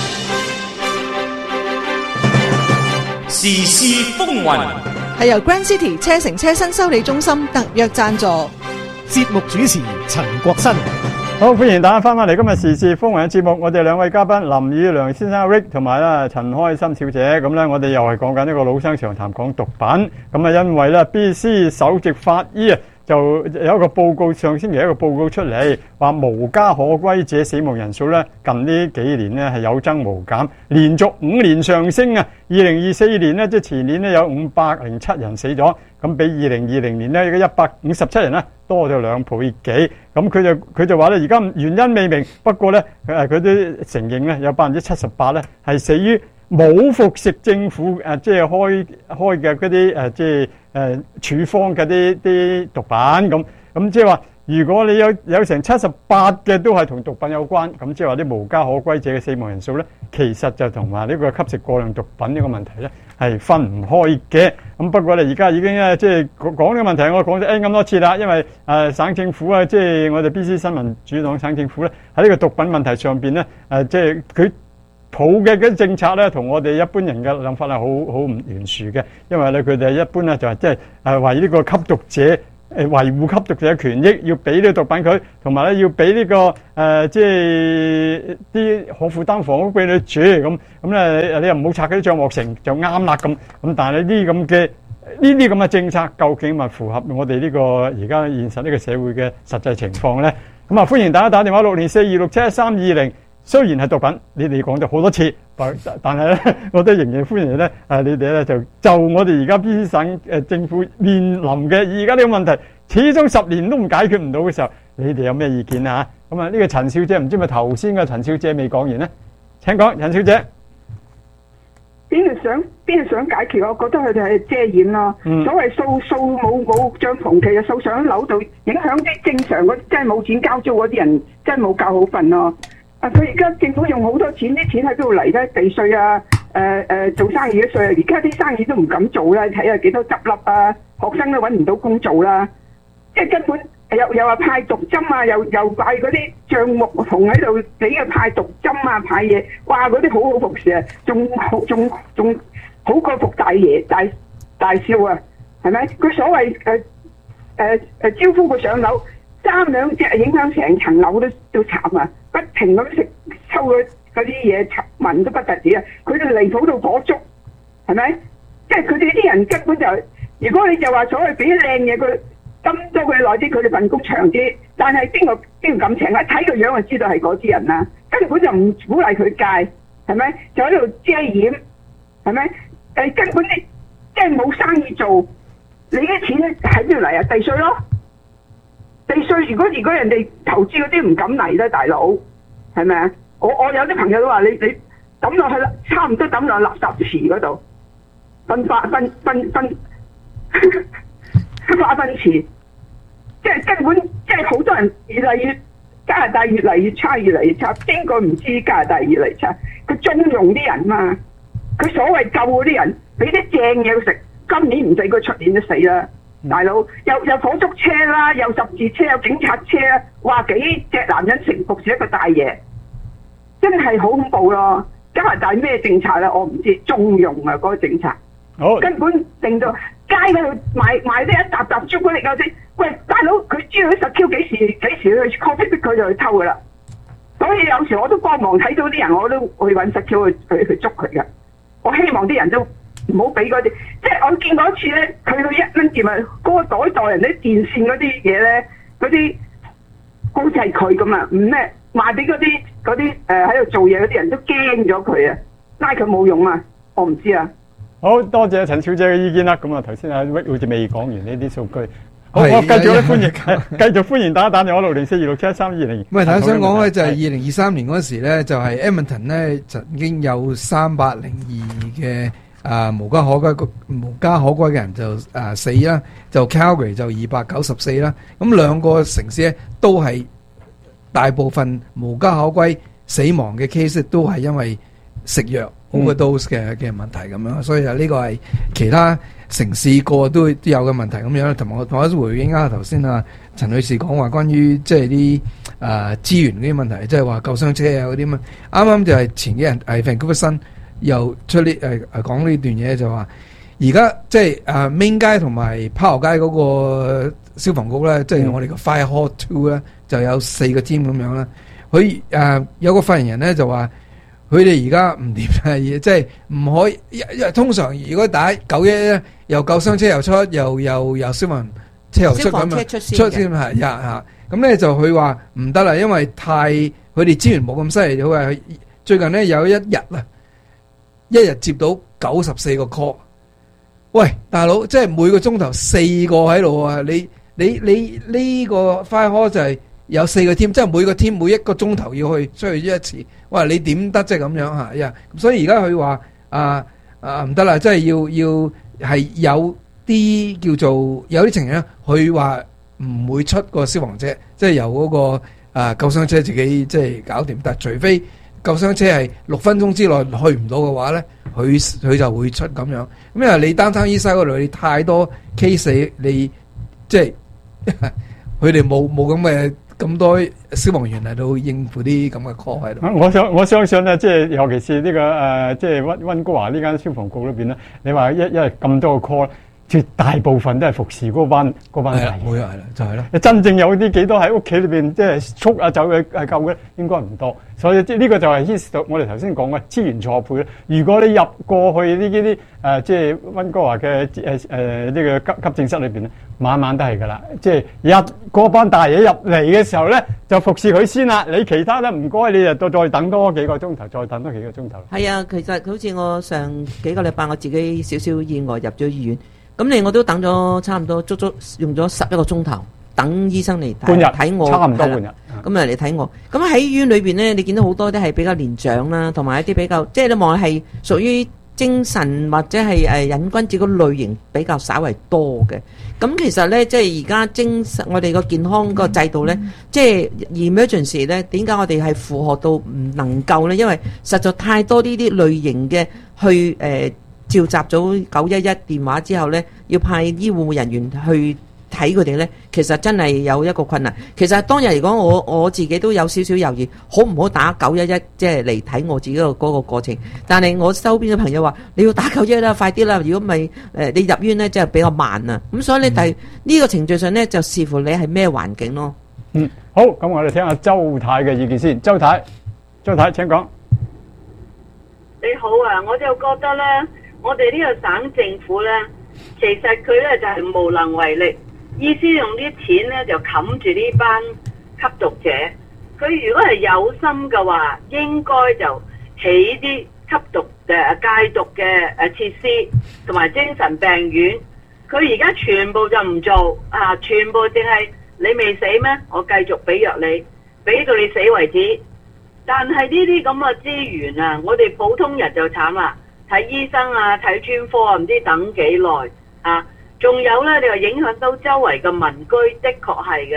時事風雲係由 Grand City 車城車新修理中心特約贊助。 節目主持陳國新。 好，歡迎大家翻返嚟今日時事風雲嘅節目。我哋兩位嘉賓林宇良先生 Rick 同埋咧陳開心小姐，咁咧我哋又係講緊呢個老生常談講毒品。咁啊，因為咧 B C 首席法醫啊，就有一個報告，上星期一個報告出嚟，話無家可歸者死亡人數咧近呢幾年咧係有增無減，連續五年上升啊！二零二四年咧，即係前年咧有五百零七人死咗，咁比二零二零年咧一百五十七人咧多咗兩倍幾。咁佢就佢就話咧，而家原因未明，不過咧誒佢都承認咧有百分之七十八咧係死於冇服食政府誒即係開開嘅嗰啲誒即係誒處方嘅啲啲毒品咁。咁即係話，如果你有有成七十八嘅都係同毒品有關，咁即係話啲無家可歸者嘅死亡人數咧，其實就同埋呢個吸食過量毒品呢個問題咧係分唔開嘅。咁不過咧，而家已經咧即係講呢個問題，我講咗 N 咁多次啦，因為誒、呃、省政府啊，即係我哋 B C 新民主黨省政府咧喺呢個毒品問題上邊咧誒，即係佢抱嘅嗰啲政策咧，同我哋一般人嘅諗法係好好唔懸殊嘅，因為咧佢哋一般咧就係即係誒為呢個吸毒者。誒維護吸毒者嘅權益，要俾呢個毒品佢，同埋咧要俾呢、這個誒、呃、即係啲可負擔房屋俾你住，咁咁咧你又唔好拆嗰啲帳幕城就啱啦咁。咁但係呢啲咁嘅呢啲咁嘅政策，究竟咪符合我哋呢、這個而家現實呢個社會嘅實際情況咧？咁啊，歡迎大家打電話六零四二六七一三二零。雖然係毒品，你哋講咗好多次，但但係咧，我都仍然歡迎咧。誒，你哋咧就就我哋而家 B C 省誒政府面臨嘅而家呢個問題，始終十年都唔解決唔到嘅時候，你哋有咩意見啊？咁啊，呢個陳小姐唔知咪頭先嘅陳小姐未講完咧？請講，陳小姐。 邊度想邊度想解決？我覺得佢哋係遮掩咯。嗯、所謂掃掃冇冇帳篷，其實掃上樓度，影響啲正常嗰真係冇錢交租嗰啲人，真係冇覺好瞓咯。啊！佢而家政府用好多錢，啲錢喺邊度嚟咧？地稅啊，誒、呃、誒、呃、做生意嘅稅啊！而家啲生意都唔敢做啦，睇下幾多執笠啊！學生都揾唔到工做啦，即係根本又又話派毒針啊，又又派嗰啲帳目同喺度俾佢派毒針啊，派嘢，哇！嗰啲好好服侍啊，仲好仲仲好過服大爺大大少啊，係咪？佢所謂誒誒誒招呼佢上樓，三兩隻影響成層樓都都慘啊！不停咁食抽嗰嗰啲嘢，聞都不特止啊！佢哋離譜到火燭，係咪？即係佢哋啲人根本就，如果你就話所謂俾啲靚嘢佢，斟多佢耐啲，佢哋份工長啲。但係邊個邊個咁請啊？睇個樣就知道係嗰啲人啦，根本就唔鼓勵佢戒，係咪？就喺度遮掩，係咪？誒根本你即係冇生意做，你啲錢喺邊度嚟啊？地稅咯。地稅，如果如果人哋投資嗰啲唔敢嚟咧，大佬係咪啊？我我有啲朋友都話你你抌落去啦，差唔多抌落垃圾池嗰度，分化分分分化糞池，即係根本即係好多人越嚟越加拿大越嚟越差，越嚟越差。邊個唔知加拿大越嚟越差？佢縱容啲人嘛，佢所謂救嗰啲人，俾啲正嘢佢食。今年唔使佢出年都死啦，大佬又又火燭車啦，又十字車，有警察車啦，話幾隻男人承服住一個大爺，真係好恐怖咯！加拿大咩政策咧？我唔知，縱容啊嗰、那個政策， 好根本令到街嗰度買買呢一沓沓朱古力嗰啲，喂大佬佢知道十 Q 幾時幾時去 copy 逼佢就去偷噶啦，所以有時我都幫忙睇到啲人，我都去揾十 Q 去去去捉佢噶。我希望啲人都唔好俾嗰啲，即係我見過一次咧，佢去一蚊店啊，嗰、那個袋袋人啲電線嗰啲嘢咧，嗰啲好似係佢咁啊，唔咩賣俾嗰啲嗰啲誒喺度做嘢嗰啲人都驚咗佢啊，拉佢冇用啊，我唔知啊。 好多謝陳小姐嘅意見啦。咁啊，頭先阿 Rick 好似未講完呢啲數據。好， 係我繼續咧歡迎，繼續歡迎打一打電話六零四二六七一三二零。 唔係，頭先想講咧就係二零二三年嗰時咧，就係 Edmonton 咧曾經有三百零二嘅啊無家可歸無家可歸嘅人就啊死啦，就 Calgary 就二百九十四啦。咁兩個城市咧都係大部分無家可歸死亡嘅 case 都係因為食藥 overdose 嘅嘅問題咁樣，所以就呢個係其他城市個個都都有嘅問題咁樣。同埋我同我回應下頭先啊陳女士講話關於即係啲誒資源嗰啲問題，即係話救傷車啊嗰啲嘛。啱啱就係前幾日係 Vancouver Sun又出呢誒誒講呢段嘢，就話而家即係誒 Main 街同埋炮河街嗰個消防局咧，即係我哋個 Fire Hall Two 咧，就有四個 team 咁樣啦。佢誒有個發言人咧就話。佢哋而家唔掂嘅，即係唔可以，因為通常如果打九一一咧，又救傷車又出，又又又消防車又出咁啊，出先係呀嚇。咁咧就佢話唔得啦，因為太佢哋資源冇咁犀利。佢話最近咧有一日啊，一日接到九十四個 call。喂，大佬，即係每個鐘頭四個喺度啊！你你你呢個 fire hall 就係有四個 team，即係每個 team 每一個鐘頭要去出去一次。哇！你點得即係咁樣嚇呀？所以而家佢話啊啊唔得啦，即係要要係有啲叫做有啲情形咧，佢話唔會出個消防車，即係由嗰個啊救傷車自己即係搞掂。但係除非救傷車係六分鐘之內去唔到嘅話咧，佢佢就會出咁樣。咁因為你單單醫生嗰度你太多 case，你即係佢哋冇冇咁嘅。咁多消防員嚟到應付啲咁嘅 call 喺度。 我想我相信咧，即係尤其是呢、這個誒、呃，即係溫溫哥華呢間消防局裏邊咧，你話一一日咁多個 call，絕大部分都係服侍嗰班嗰班人。 冇錯，係啦，就係、是、咯。 真正有啲幾多喺屋企裏邊即係速啊走嘅係救嘅，應該唔多。所以即係呢個就係牽涉到我哋頭先講嘅資源錯配咧。如果你入過去呢啲啲誒，即係溫哥華嘅誒誒呢個急急症室裏邊咧，晚晚都係㗎啦。即係入嗰班大嘢入嚟嘅時候咧，就服侍佢先啦。你其他咧唔該，你就再再等多幾個鐘頭，再等多幾個鐘頭。 係啊，其實好似我上幾個禮拜我自己少少意外入咗醫院，咁你我都等咗差唔多足足用咗十一個鐘頭。等醫生嚟睇半日睇我， 差唔多半日。 咁啊嚟睇我。咁喺醫院裏邊咧，你見到好多都係比較年長啦，同埋一啲比較，即係你望係屬於精神或者係誒癮君子嗰類型比較稍為多嘅。咁其實咧，即係而家精神我哋個健康個制度咧，嗯、即係 emergency 咧，點解我哋係負荷到唔能夠咧？因為實在太多呢啲類型嘅去誒、呃、召集咗九一一電話之後咧，要派醫護人員去。睇佢哋咧，其實真係有一個困難。其實當日嚟講，我我自己都有少少猶豫，好唔好打九一一，即係嚟睇我自己個嗰個過程。但係我周邊嘅朋友話：你要打九一一啦，快啲啦！如果唔係誒，你入院咧，即係比較慢啊。咁所以你第呢個程序上咧，就視乎你係咩環境咯。 嗯，好，咁我哋聽下周太嘅意見先。周太，周太請講。 你好啊，我就覺得咧，我哋呢個省政府咧，其實佢咧就係、是、無能為力。意思用啲錢咧就冚住呢班吸毒者，佢如果係有心嘅話，應該就起啲吸毒誒戒毒嘅誒設施同埋精神病院。佢而家全部就唔做啊，全部淨係你未死咩？我繼續俾藥你，俾到你死為止。但係呢啲咁嘅資源啊，我哋普通人就慘啦，睇醫生啊，睇專科啊，唔知等幾耐啊！仲有咧，你話影響到周圍嘅民居，的確係嘅。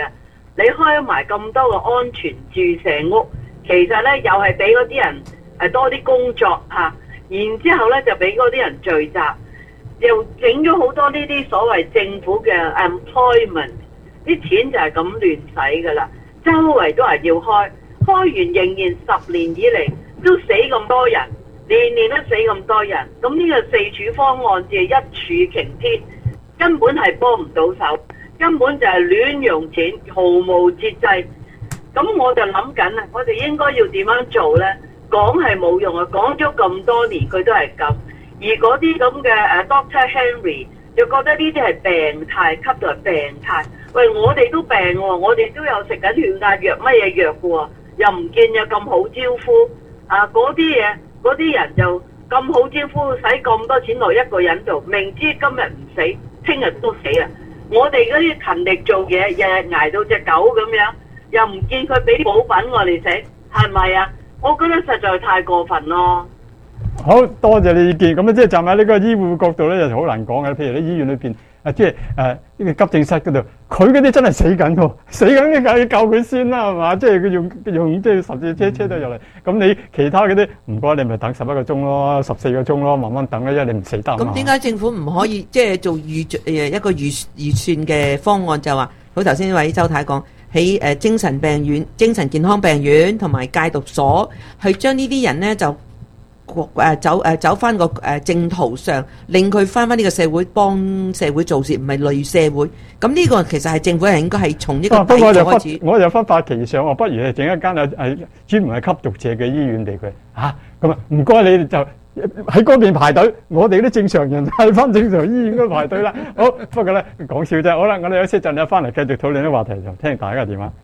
你開埋咁多個安全注射屋，其實咧又係俾嗰啲人誒多啲工作嚇、啊，然之後咧就俾嗰啲人聚集，又整咗好多呢啲所謂政府嘅 employment， 啲錢就係咁亂使噶啦，周圍都係要開，開完仍然十年以嚟都死咁多人，年年都死咁多人，咁呢個四處方案只係一柱擎天，根本係幫唔到手。根本就係亂用錢，毫無節制。咁我就諗緊啦，我哋應該要點樣做呢？講係冇用啊，講咗咁多年佢都係咁。而嗰啲咁嘅誒 Doctor Henry 就覺得呢啲係病態，吸到係病態。喂，我哋都病喎，我哋都有食緊血壓藥乜嘢藥嘅喎，又唔見有咁好招呼。啊，嗰啲嘢，嗰啲人就咁好招呼，使咁多錢落一個人度，明知今日唔死，聽日都死啊！我哋嗰啲勤力做嘢，日日捱到隻狗咁樣，又唔見佢俾啲補品我哋食，係咪啊？我覺得實在太過分咯。 好多謝你意見，咁啊，即係站喺呢個醫護角度咧，就好難講嘅。譬如喺醫院裏邊啊，即係誒呢個急症室嗰度，佢嗰啲真係死緊喎，死緊你梗係救佢先啦，係嘛？即係佢用用即係十字車車到入嚟，咁你其他嗰啲唔該，你咪等十一個鐘咯，十四個鐘咯，慢慢等啦，因為你唔死得。 咁點解政府唔可以即係做預誒一個預預算嘅方案，就話好頭先呢位周太講喺誒精神病院、精神健康病院同埋戒毒所，去將呢啲人咧就。誒走誒走翻個誒正途上，令佢翻翻呢個社會，幫社會做事，唔係累社會。咁呢個其實係政府係應該係從呢個底開始。 我就忽發奇想，我不如係整一間誒誒專門係吸毒者嘅醫院俾佢嚇。咁啊，唔該你就喺嗰邊排隊，我哋啲正常人喺翻正常醫院嗰排隊啦。好，不過咧講笑啫。好啦，我哋有些陣咧翻嚟繼續討論啲話題，就聽大家嘅電話。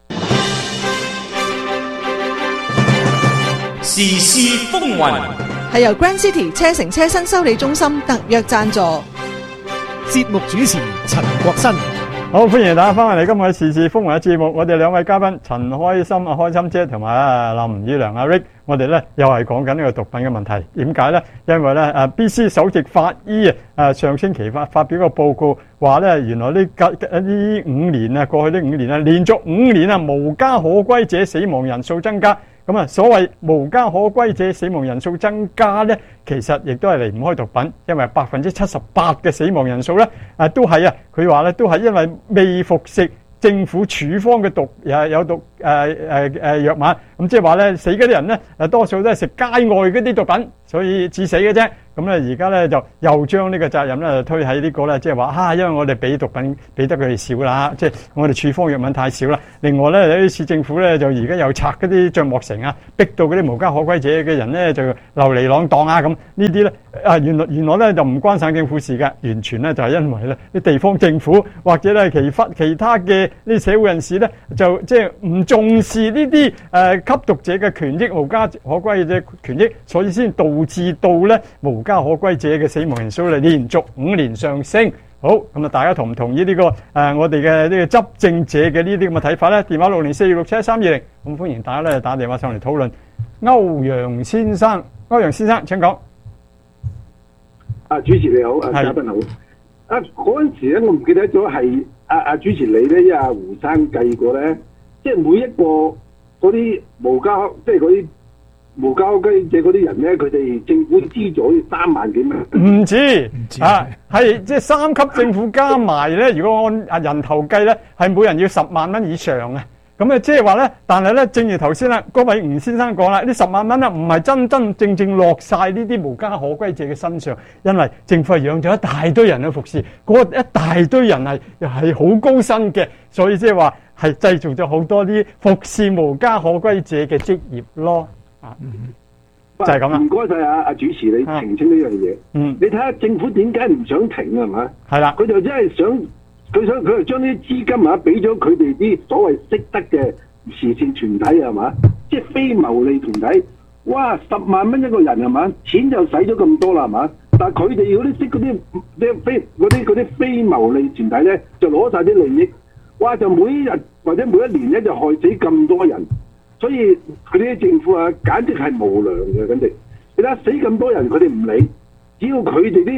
時事風雲係由 Grand City 車城車新修理中心特約贊助。 節目主持陳國新。 好，歡迎大家翻嚟今日嘅時事風雲嘅節目。我哋兩位嘉賓陳開心啊，開心姐同埋啊林宇良阿 Rick， 我哋咧又係講緊呢個毒品嘅問題。點解咧？因為咧誒 B C 首席法醫啊，誒上星期發發表個報告，話咧原來呢隔呢五年啊，過去呢五年啊，連續五年啊，無家可歸者死亡人數增加。咁啊，所謂無家可歸者死亡人數增加咧，其實亦都係離唔開毒品，因為百分之七十八嘅死亡人數咧，啊都係啊，佢話咧都係因為未服食政府處方嘅毒有有毒誒誒誒藥物，咁即係話咧死嗰啲人咧，誒多數都係食街外嗰啲毒品，所以致死嘅啫。咁咧而家咧就又將呢個責任咧推喺呢個咧，即係話啊，因為我哋俾毒品俾得佢哋少啦，即係我哋處方藥物太少啦。另外咧，有啲市政府咧就而家又拆嗰啲帳幕城啊，逼到嗰啲無家可歸者嘅人咧就流離浪蕩啊咁。呢啲咧啊原來原來咧就唔關省政府事嘅，完全咧就係因為咧啲地方政府或者咧其他其他嘅呢社會人士咧就即係唔重視呢啲誒吸毒者嘅權益、無家可歸者權益，所以先導致到咧無無家可歸者嘅死亡人數咧連續五年上升。好，咁啊，大家同唔同意呢、這個誒、呃、我哋嘅呢個執政者嘅呢啲咁嘅睇法咧？電話六零四二六七一三二零，咁歡迎大家咧打電話上嚟討論。歐陽先生，歐陽先生請講。 啊，主持你好，啊嘉賓好。啊嗰陣時咧，我唔記得咗係阿阿主持你咧，因為阿胡生計過咧，即係每一個嗰啲無家，即係嗰啲。無家可歸者嗰啲人咧，佢哋政府資助三萬幾蚊。唔止，唔止啊，係即係三級政府加埋咧。如果按啊人頭計咧，係每人要十萬蚊以上啊。咁啊，即係話咧，但係咧，正如頭先啦，嗰位吳先生講啦，呢十萬蚊咧唔係真真正正落晒呢啲無家可歸者嘅身上，因為政府係養咗一大堆人去服侍，嗰一大堆人係係好高薪嘅，所以即係話係製造咗好多啲服侍無家可歸者嘅職業咯。啊，就係咁啦。唔該晒啊，阿主持你澄清呢樣嘢。嗯，你睇下政府點解唔想停啊？係嘛？係啦，佢就真係想，佢想佢就將啲資金啊，俾咗佢哋啲所謂識得嘅慈善團體係嘛？即係非牟利團體。哇，十萬蚊一個人係嘛？錢就使咗咁多啦係嘛？但係佢哋嗰啲識嗰啲啲非嗰啲嗰啲非牟利團體咧，就攞晒啲利益。哇！就每一日或者每一年咧，就害死咁多人。所以佢哋啲政府啊，簡直係無良嘅，簡直。你睇下死咁多人，佢哋唔理，只要佢哋啲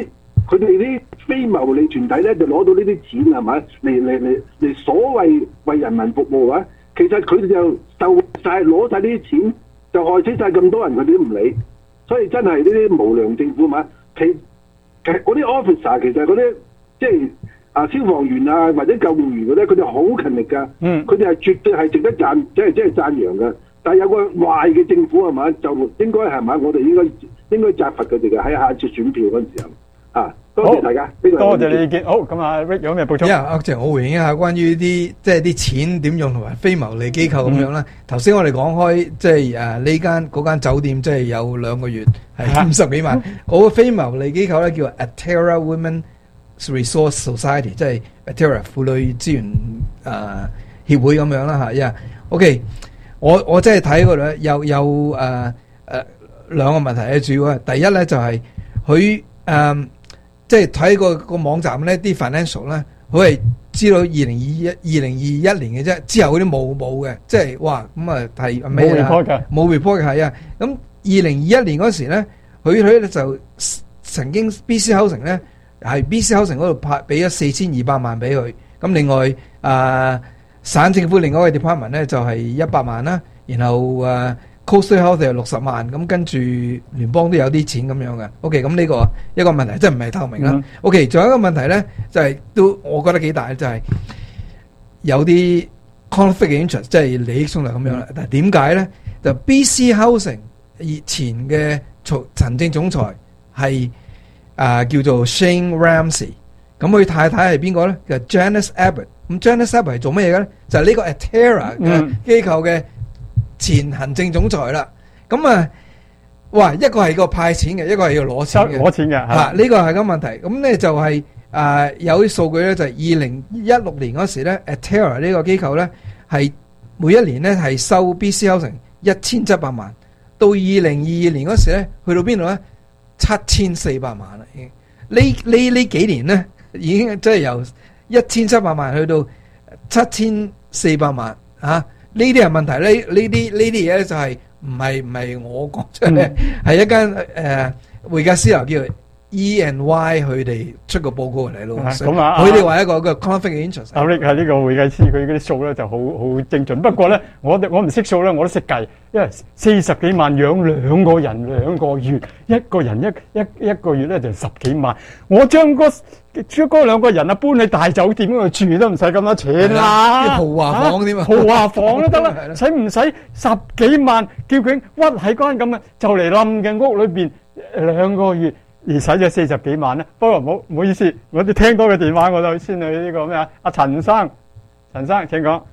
佢哋啲非牟利團體咧就攞到呢啲錢係咪？嚟嚟嚟嚟所謂為人民服務啊！其實佢哋就受晒攞晒呢啲錢，就害死晒咁多人，佢哋都唔理。所以真係呢啲無良政府嘛，其其實嗰啲 officer 其實嗰啲即係啊消防員啊或者救護員嗰啲，佢哋好勤力㗎。嗯，佢哋係絕對係值得讚，即係即係讚揚㗎。但係有個壞嘅政府係咪？就應該係咪？我哋應該應該責罰佢哋嘅喺下次選票嗰陣時候啊！多謝大家， 多謝你意見。好，咁啊 Rick 有咩補充？ 因為阿鄭，我回應一下關於啲即係啲錢點用同埋非牟利機構咁樣啦。頭先我哋講開即係誒呢間嗰間酒店，即係有兩個月係五十幾萬。嗰個非牟利機構咧叫 Atera Women Resource Society， 即係 Atera 婦女資源誒協會咁樣啦嚇。因為 OK，我我真係睇嗰度咧有有誒誒兩個問題咧，主要係第一咧就係佢誒。即係睇個個網站咧，啲 financial 咧，佢係知道二零二一二零二一年嘅啫，之後嗰啲冇冇嘅，即係哇咁啊係咩啦？冇 report 嘅，冇 report 嘅係啊。咁二零二一年嗰時咧，佢佢咧就曾經 B C Housing 咧係 B C Housing 嗰度派俾咗四千二百萬俾佢。咁另外啊、呃，省政府另外一個 department 咧就係一百萬啦，然後啊。Coastal Health 係六十萬，咁跟住聯邦都有啲錢咁樣嘅。OK，咁呢個一個問題，即係唔係透明啦。OK，仲有一個問題咧，就係都我覺得幾大，就係有啲 conflict interest，即係利益衝突咁樣啦。但係點解咧？就 B C Housing 以前嘅行政總裁係啊叫做 Shane Ramsey，咁佢太太係邊個咧？就 Janice Abbott。咁 Janice Abbott 係做乜嘢嘅咧？就係呢個 Atera 嘅機構嘅前行政總裁啦，咁啊，哇！一個係個派錢嘅，一個係要攞錢嘅， 攞錢嘅嚇，呢個係個問題。咁咧就係、是、啊、呃，有啲數據咧，就係二零一六年嗰時咧 ，Atera 呢個機構咧係每一年咧係收 B C Housing 一千七百萬，到二零二二年嗰時咧去到邊度咧？七千四百萬啦，已經呢呢呢幾年咧已經即係由一千七百萬去到七千四百萬啊！呢啲係問題，呢呢啲呢啲嘢咧就係唔係唔係我講出嚟，係、嗯、一間誒、呃、會計師樓叫 E and Y 佢哋出個報告嚟咯。咁啊，佢哋話一個個 conflict interest。阿 Rick 係呢個會計師，佢嗰啲數咧就好好精準。不過咧，我我唔識數咧，我都識計，因為四十幾萬養兩個人兩個月，一個人一一一個月咧就十幾萬。我將嗰將嗰兩個人啊搬去大酒店嗰度住都唔使咁多錢啦， 豪華房添啊， 豪華房都得啦，使唔使十幾萬叫佢屈喺間咁嘅就嚟冧嘅屋裏邊兩個月？而使咗四十幾萬咧，不過唔好唔好意思，我哋聽到嘅電話我就先去呢個咩啊？阿陳生，陳生請講。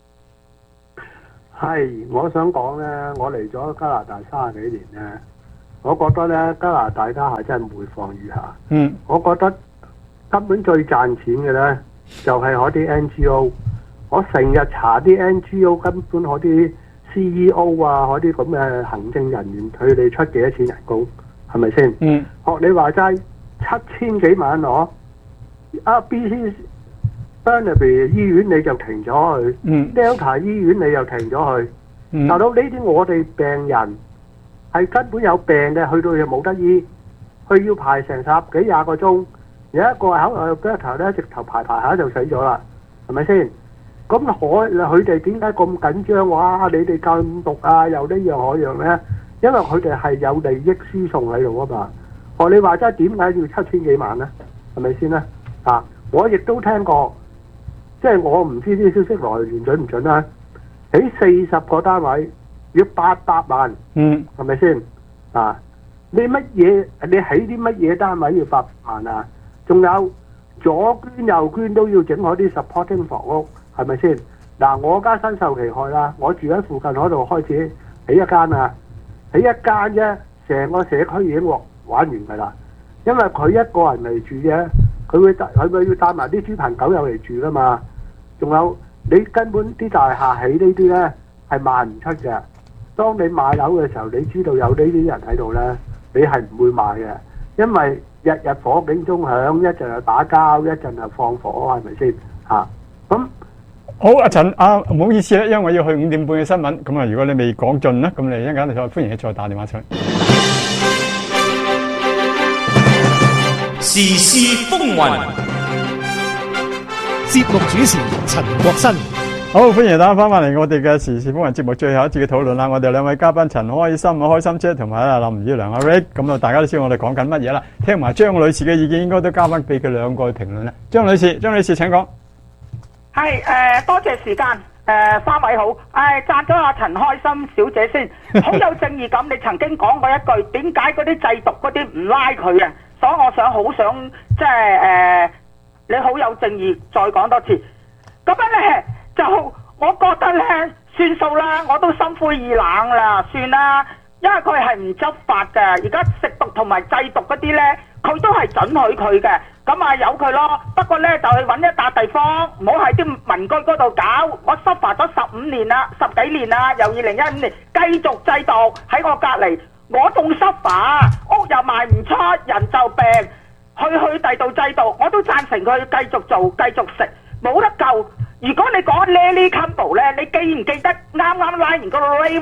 係，我想講咧，我嚟咗加拿大三十幾年咧，我覺得咧加拿大家係真係每況愈下。嗯，我覺得根本最賺錢嘅咧就係嗰啲 N G O， 我成日查啲 N G O 根本嗰啲 C E O 啊，嗰啲咁嘅行政人員，佢哋出幾多錢人工？係咪先？嗯，學你話齋七千幾萬攞，啊 B C Burnaby 醫院你就停咗佢，嗯 Delta 醫院你又停咗佢，嗯，大佬呢啲我哋病人係根本有病嘅，去到又冇得醫，佢要排成十幾廿個鐘，有一個喺 Delta 咧直頭排排下就死咗啦，係咪先？咁可佢哋點解咁緊張？哇！你哋禁毒啊，又呢樣嗰樣咧？因為佢哋係有利益輸送喺度啊嘛，學你話齋點解要七千幾萬咧？係咪先咧？啊，我亦都聽過，即係我唔知啲消息來源準唔準啦。起四十個單位要八百萬，嗯，係咪先？啊，你乜嘢？你起啲乜嘢單位要八百萬啊？仲有左捐右捐都要整嗰啲 supporting 房屋，係咪先？嗱，我家身受其害啦，我住喺附近嗰度開始起一間啊。喺一間啫，成個社區已經玩完㗎啦。因為佢一個人嚟住啫，佢會帶佢會要帶埋啲豬朋狗友嚟住㗎嘛。仲有你根本啲大廈起呢啲咧係賣唔出嘅。當你買樓嘅時候，你知道有呢啲人喺度咧，你係唔會買嘅，因為日日火警鐘響，一陣又打交，一陣又放火，係咪先嚇？咁好，阿陳啊，唔好意思咧，因為我要去五點半嘅新聞，咁啊，如果你未講盡咧，咁你一陣間再歡迎你再打電話出嚟。 時事風雲。 節目主持陳國新。 好，歡迎大家翻返嚟我哋嘅時事風雲節目最後一節嘅討論啦。我哋兩位嘉賓陳開心啊，開心姐同埋啊林宇良阿 Rick， 咁啊大家都知道我哋講緊乜嘢啦。聽埋張女士嘅意見，應該都交翻俾佢兩個去評論啦。張女士，張女士請講。 係誒、呃，多謝時間。誒、呃，三位好，誒、呃，讚咗阿陳開心小姐先，好有正義感。你曾經講過一句，點解嗰啲製毒嗰啲唔拉佢啊？所以我想好想即係誒，你好有正義，再講多次。咁樣咧就，我覺得咧算數啦，我都心灰意冷啦，算啦，因為佢係唔執法嘅。而家食毒同埋製毒嗰啲咧，佢都係准許佢嘅。咁啊由佢咯，不過咧就去揾一笪地方，唔好喺啲民居嗰度搞。我執法咗十五年啦，十幾年啦，由二零一五年繼續製毒喺我隔離，我仲執法，屋又賣唔出，人就病，去去第度製毒，我都贊成佢繼續做，繼續食，冇得救。如果你講 Larry Campbell 咧，你記唔記得啱啱拉完個 Ray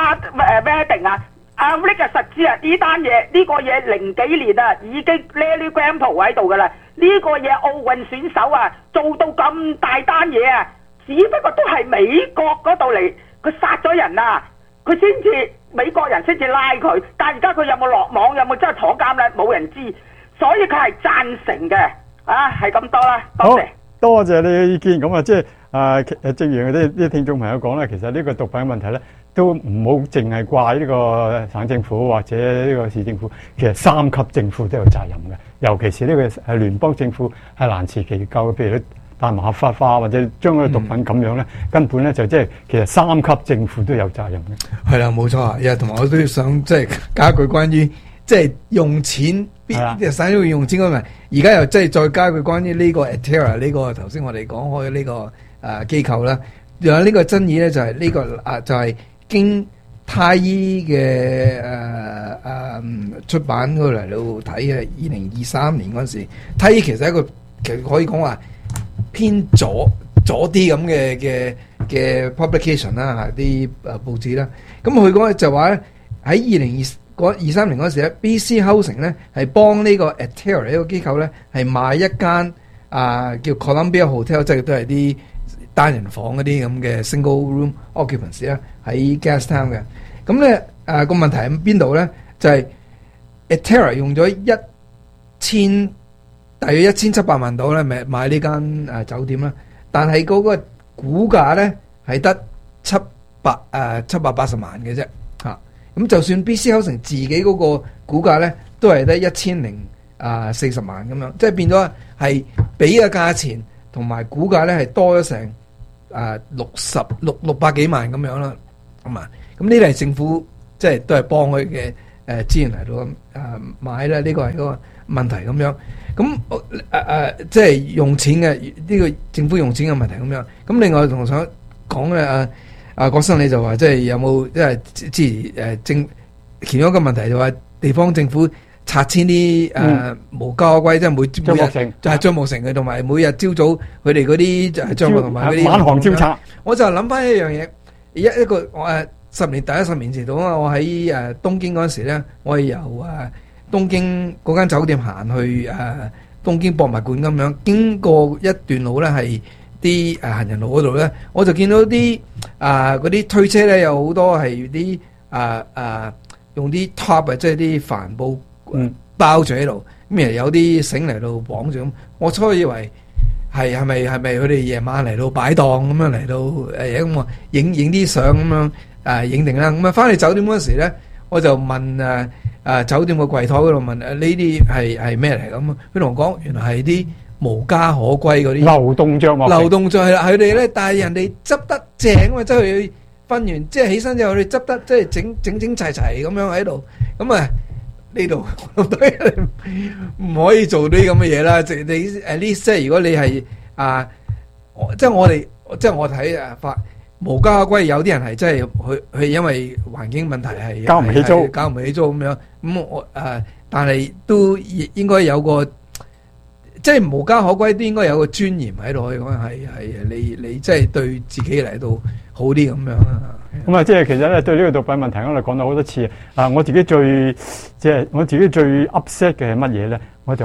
Wedding 啊？阿 Rick 啊，實知啊，呢單嘢呢個嘢零幾年啊，已經 Larry Campbell 喺度噶啦。呢、這個嘢奧運選手啊，做到咁大單嘢啊，只不過都係美國嗰度嚟，佢殺咗人啊，佢先至美國人先至拉佢。但而家佢有冇落網，有冇真係坐監咧？冇人知，所以佢係贊成嘅。啊，係咁多啦，多謝。 多謝你嘅意見。咁啊，即係誒誒，正如啲啲聽眾朋友講咧，其實呢個毒品問題咧，都唔好淨係怪呢個省政府或者呢個市政府，其實三級政府都有責任嘅。尤其是呢個係聯邦政府係難辭其咎，譬如大麻合法化或者將嗰個毒品咁樣咧，嗯、根本咧就即係其實三級政府都有責任嘅。 係啦，冇錯啊！又同埋我都想即係加一句關於即係用錢。即係省咗用錢嗰問題，而家又即係再加佢關於呢個 Atera 呢個頭先我哋講開呢個誒機構啦，仲有呢個爭議咧就係呢個啊就係經太醫嘅誒誒出版嗰度嚟到睇嘅二零二三年嗰陣時，太醫其實係一個其實可以講話偏左左啲咁嘅嘅嘅 publication 啦，啲誒報紙啦，咁佢講就話咧喺二零二二三年嗰時咧 ，B C Housing 咧係幫呢個 Atera 呢個機構咧係買一間啊叫 Columbia Hotel， 即係都係啲單人房嗰啲咁嘅 single room occupancy 咧喺 Gastown 嘅。咁咧誒個問題喺邊度咧？就係、是、Atera 用咗一千大約一千七百萬度咧，咪買呢間誒酒店啦。但係嗰個股價咧係得七百誒七百八十萬嘅啫。咁就算 B C Housing 自己嗰個股價咧，都係得一千零啊四十萬咁樣，即係變咗係俾嘅價錢同埋股價咧係多咗成啊六十六六百幾萬咁樣啦，咁啊，咁呢啲係政府即係都係幫佢嘅誒資源嚟到誒買啦，呢個係嗰個問題咁樣。咁誒誒即係用錢嘅呢個政府用錢嘅問題咁樣。咁另外同想講嘅啊。啊，國生你就話即係有冇即係之前誒政其中一個問題就話地方政府拆遷啲誒無家可歸，即係每每日就係張木成嘅，同埋每日朝早佢哋嗰啲就係張木同埋嗰啲晚航招拆。 我就諗翻一樣嘢，一一個我誒十年第一十年前到啊，我喺誒東京嗰陣時咧，我係由誒東京嗰間酒店行去誒東京博物館咁樣，經過一段路咧係。啲誒行人路嗰度咧，我就見到啲啊嗰啲推車咧，有好多係啲啊啊用啲 top 啊，即係啲帆布包住喺度，咁然後有啲繩嚟到綁住咁。我初以為係係咪係咪佢哋夜晚嚟到擺檔咁樣嚟到誒咁啊影影啲相咁樣啊影定啦。咁啊翻嚟酒店嗰時咧，我就問誒誒酒店個櫃台嗰度問誒呢啲係係咩嚟咁啊？佢同我講原來係啲無家可歸嗰啲流動帳幕， 流動帳係啦，佢哋咧，但係人哋執得正啊嘛，即係佢瞓完即係起身之後，佢哋執得即係整整整齊齊咁樣喺度，咁啊呢度唔可以做啲咁嘅嘢啦。即係你誒呢，即係如果你係啊，即係我哋即係我睇啊法無家可歸，有啲人係真係佢佢因為環境問題係交唔起租， 交唔起租咁樣，咁我誒，但係都應該有個。即係無家可歸都應該有個尊嚴喺度，可以講係係你你即係對自己嚟到好啲咁樣啊。 咁啊，即係其實咧對呢個毒品問題，我哋講咗好多次啊。我自己最即係我自己最 upset 嘅係乜嘢咧？我就話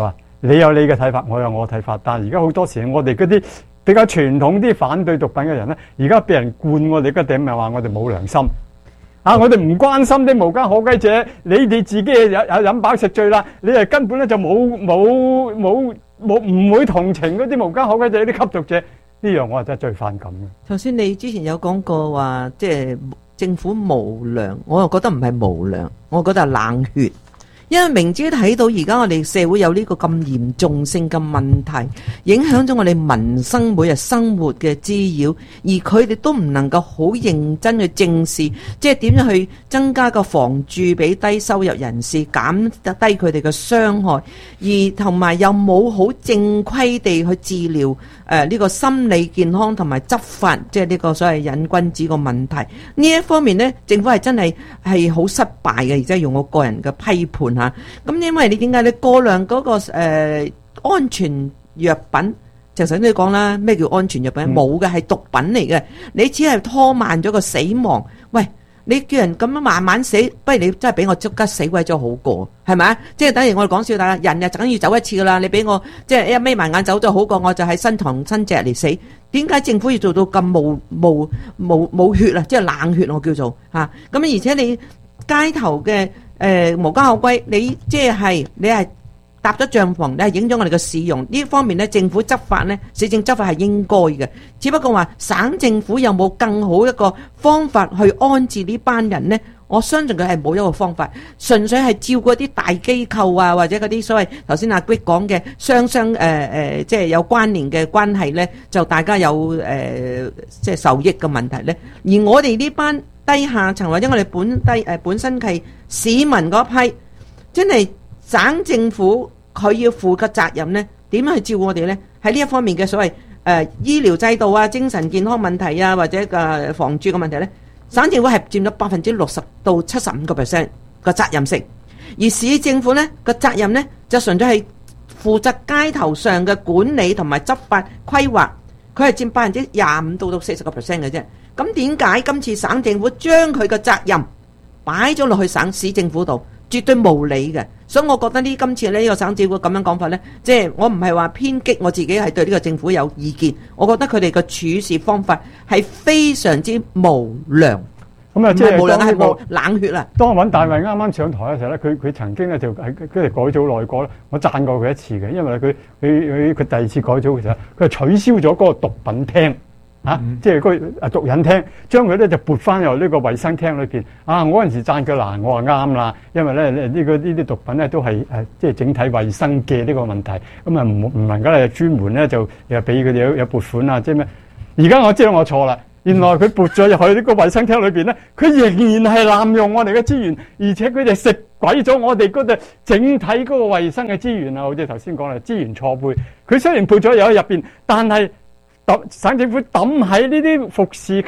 你有你嘅睇法，我有我嘅睇法，但係而家好多時我哋嗰啲比較傳統啲反對毒品嘅人咧，而家俾人灌我哋嗰頂，咪話我哋冇良心。啊！我哋唔關心啲無家可歸者，你哋自己有有飲飽食醉啦，你係根本咧就冇冇冇冇唔會同情嗰啲無家可歸者啲吸毒者，呢樣我係真係最反感嘅。 頭先你之前有講過話，即係政府無良，我又覺得唔係無良，我覺得係冷血。因為明知睇到而家我哋社會有呢個咁嚴重性嘅問題，影響咗我哋民生每日生活嘅滋擾，而佢哋都唔能夠好認真去正視，即係點樣去增加個房住俾低收入人士，減低佢哋嘅傷害，而同埋又冇好正規地去治療誒呢個心理健康同埋執法，即係呢個所謂癮君子個問題。呢一方面呢，政府係真係係好失敗嘅，而即係用我個人嘅批判嚇。咁因為你點解你過量嗰、嗰個、呃、安全藥品，就頭先你講啦，咩叫安全藥品？冇嘅，係毒品嚟嘅，你只係拖慢咗個死亡。喂，你叫人咁樣慢慢死，不如你真係俾我即刻死鬼咗好過，係咪啊？即係等於我哋講笑，大家人日就梗要走一次噶啦，你俾我即係一眯埋眼走咗好過，我就喺新堂新隻嚟死。點解政府要做到咁冇冇冇冇血啊？即係冷血我叫做嚇。咁、啊、而且你街頭嘅。誒、呃、無家可歸，你即係你係搭咗帳篷，你係影咗我哋嘅市容呢方面咧，政府執法咧，市政執法係應該嘅。只不過話省政府有冇更好一個方法去安置呢班人呢？我相信佢係冇一個方法，純粹係照顧啲大機構啊，或者嗰啲所謂頭先阿 Greg 講嘅雙雙誒誒，即係有關聯嘅關係咧，就大家有誒、呃、即係受益嘅問題咧。而我哋呢班低下層或者我哋本低誒、呃、本身係市民嗰批，真係省政府佢要負嘅責任呢，點樣去照顧我哋呢？喺呢一方面嘅所謂誒、呃、醫療制度啊、精神健康問題啊，或者嘅房住嘅問題呢，省政府係佔咗百分之六十到七十五個 percent 嘅責任性，而市政府呢個責任呢，就純粹係負責街頭上嘅管理同埋執法規劃，佢係佔百分之廿五到到四十個 percent 嘅啫。咁點解今次省政府將佢嘅責任擺咗落去省市政府度，絕對無理嘅？所以我覺得呢今次呢個省政府咁樣講法呢，即係我唔係話偏激，我自己係對呢個政府有意見。我覺得佢哋嘅處事方法係非常之無良。 咁啊，即係無良係冇冷血啦。 當我揾大衛啱啱上台嘅時候咧，佢佢曾經咧就喺佢哋改組內閣咧，我讚過佢一次嘅，因為佢佢佢佢第二次改組嘅時候，佢係取消咗嗰個毒品廳。啊！即係嗰個毒癮廳，將佢咧就撥翻入呢個衛生廳裏邊。啊！我嗰陣時讚佢嗱，我話啱啦，因為咧呢、呢個呢啲毒品咧都係誒即係整體衛生嘅呢個問題。咁啊唔唔能夠咧專門咧就又俾佢哋有有撥款啊，即係咩？而家我知道我錯啦，原來佢撥咗入去呢個衛生廳裏邊咧，佢仍然係濫用我哋嘅資源，而且佢哋食鬼咗我哋嗰度整體嗰個衛生嘅資源啊！好似頭先講啦，資源錯配。佢雖然撥咗入去入邊，但係省政府抌喺呢啲服侍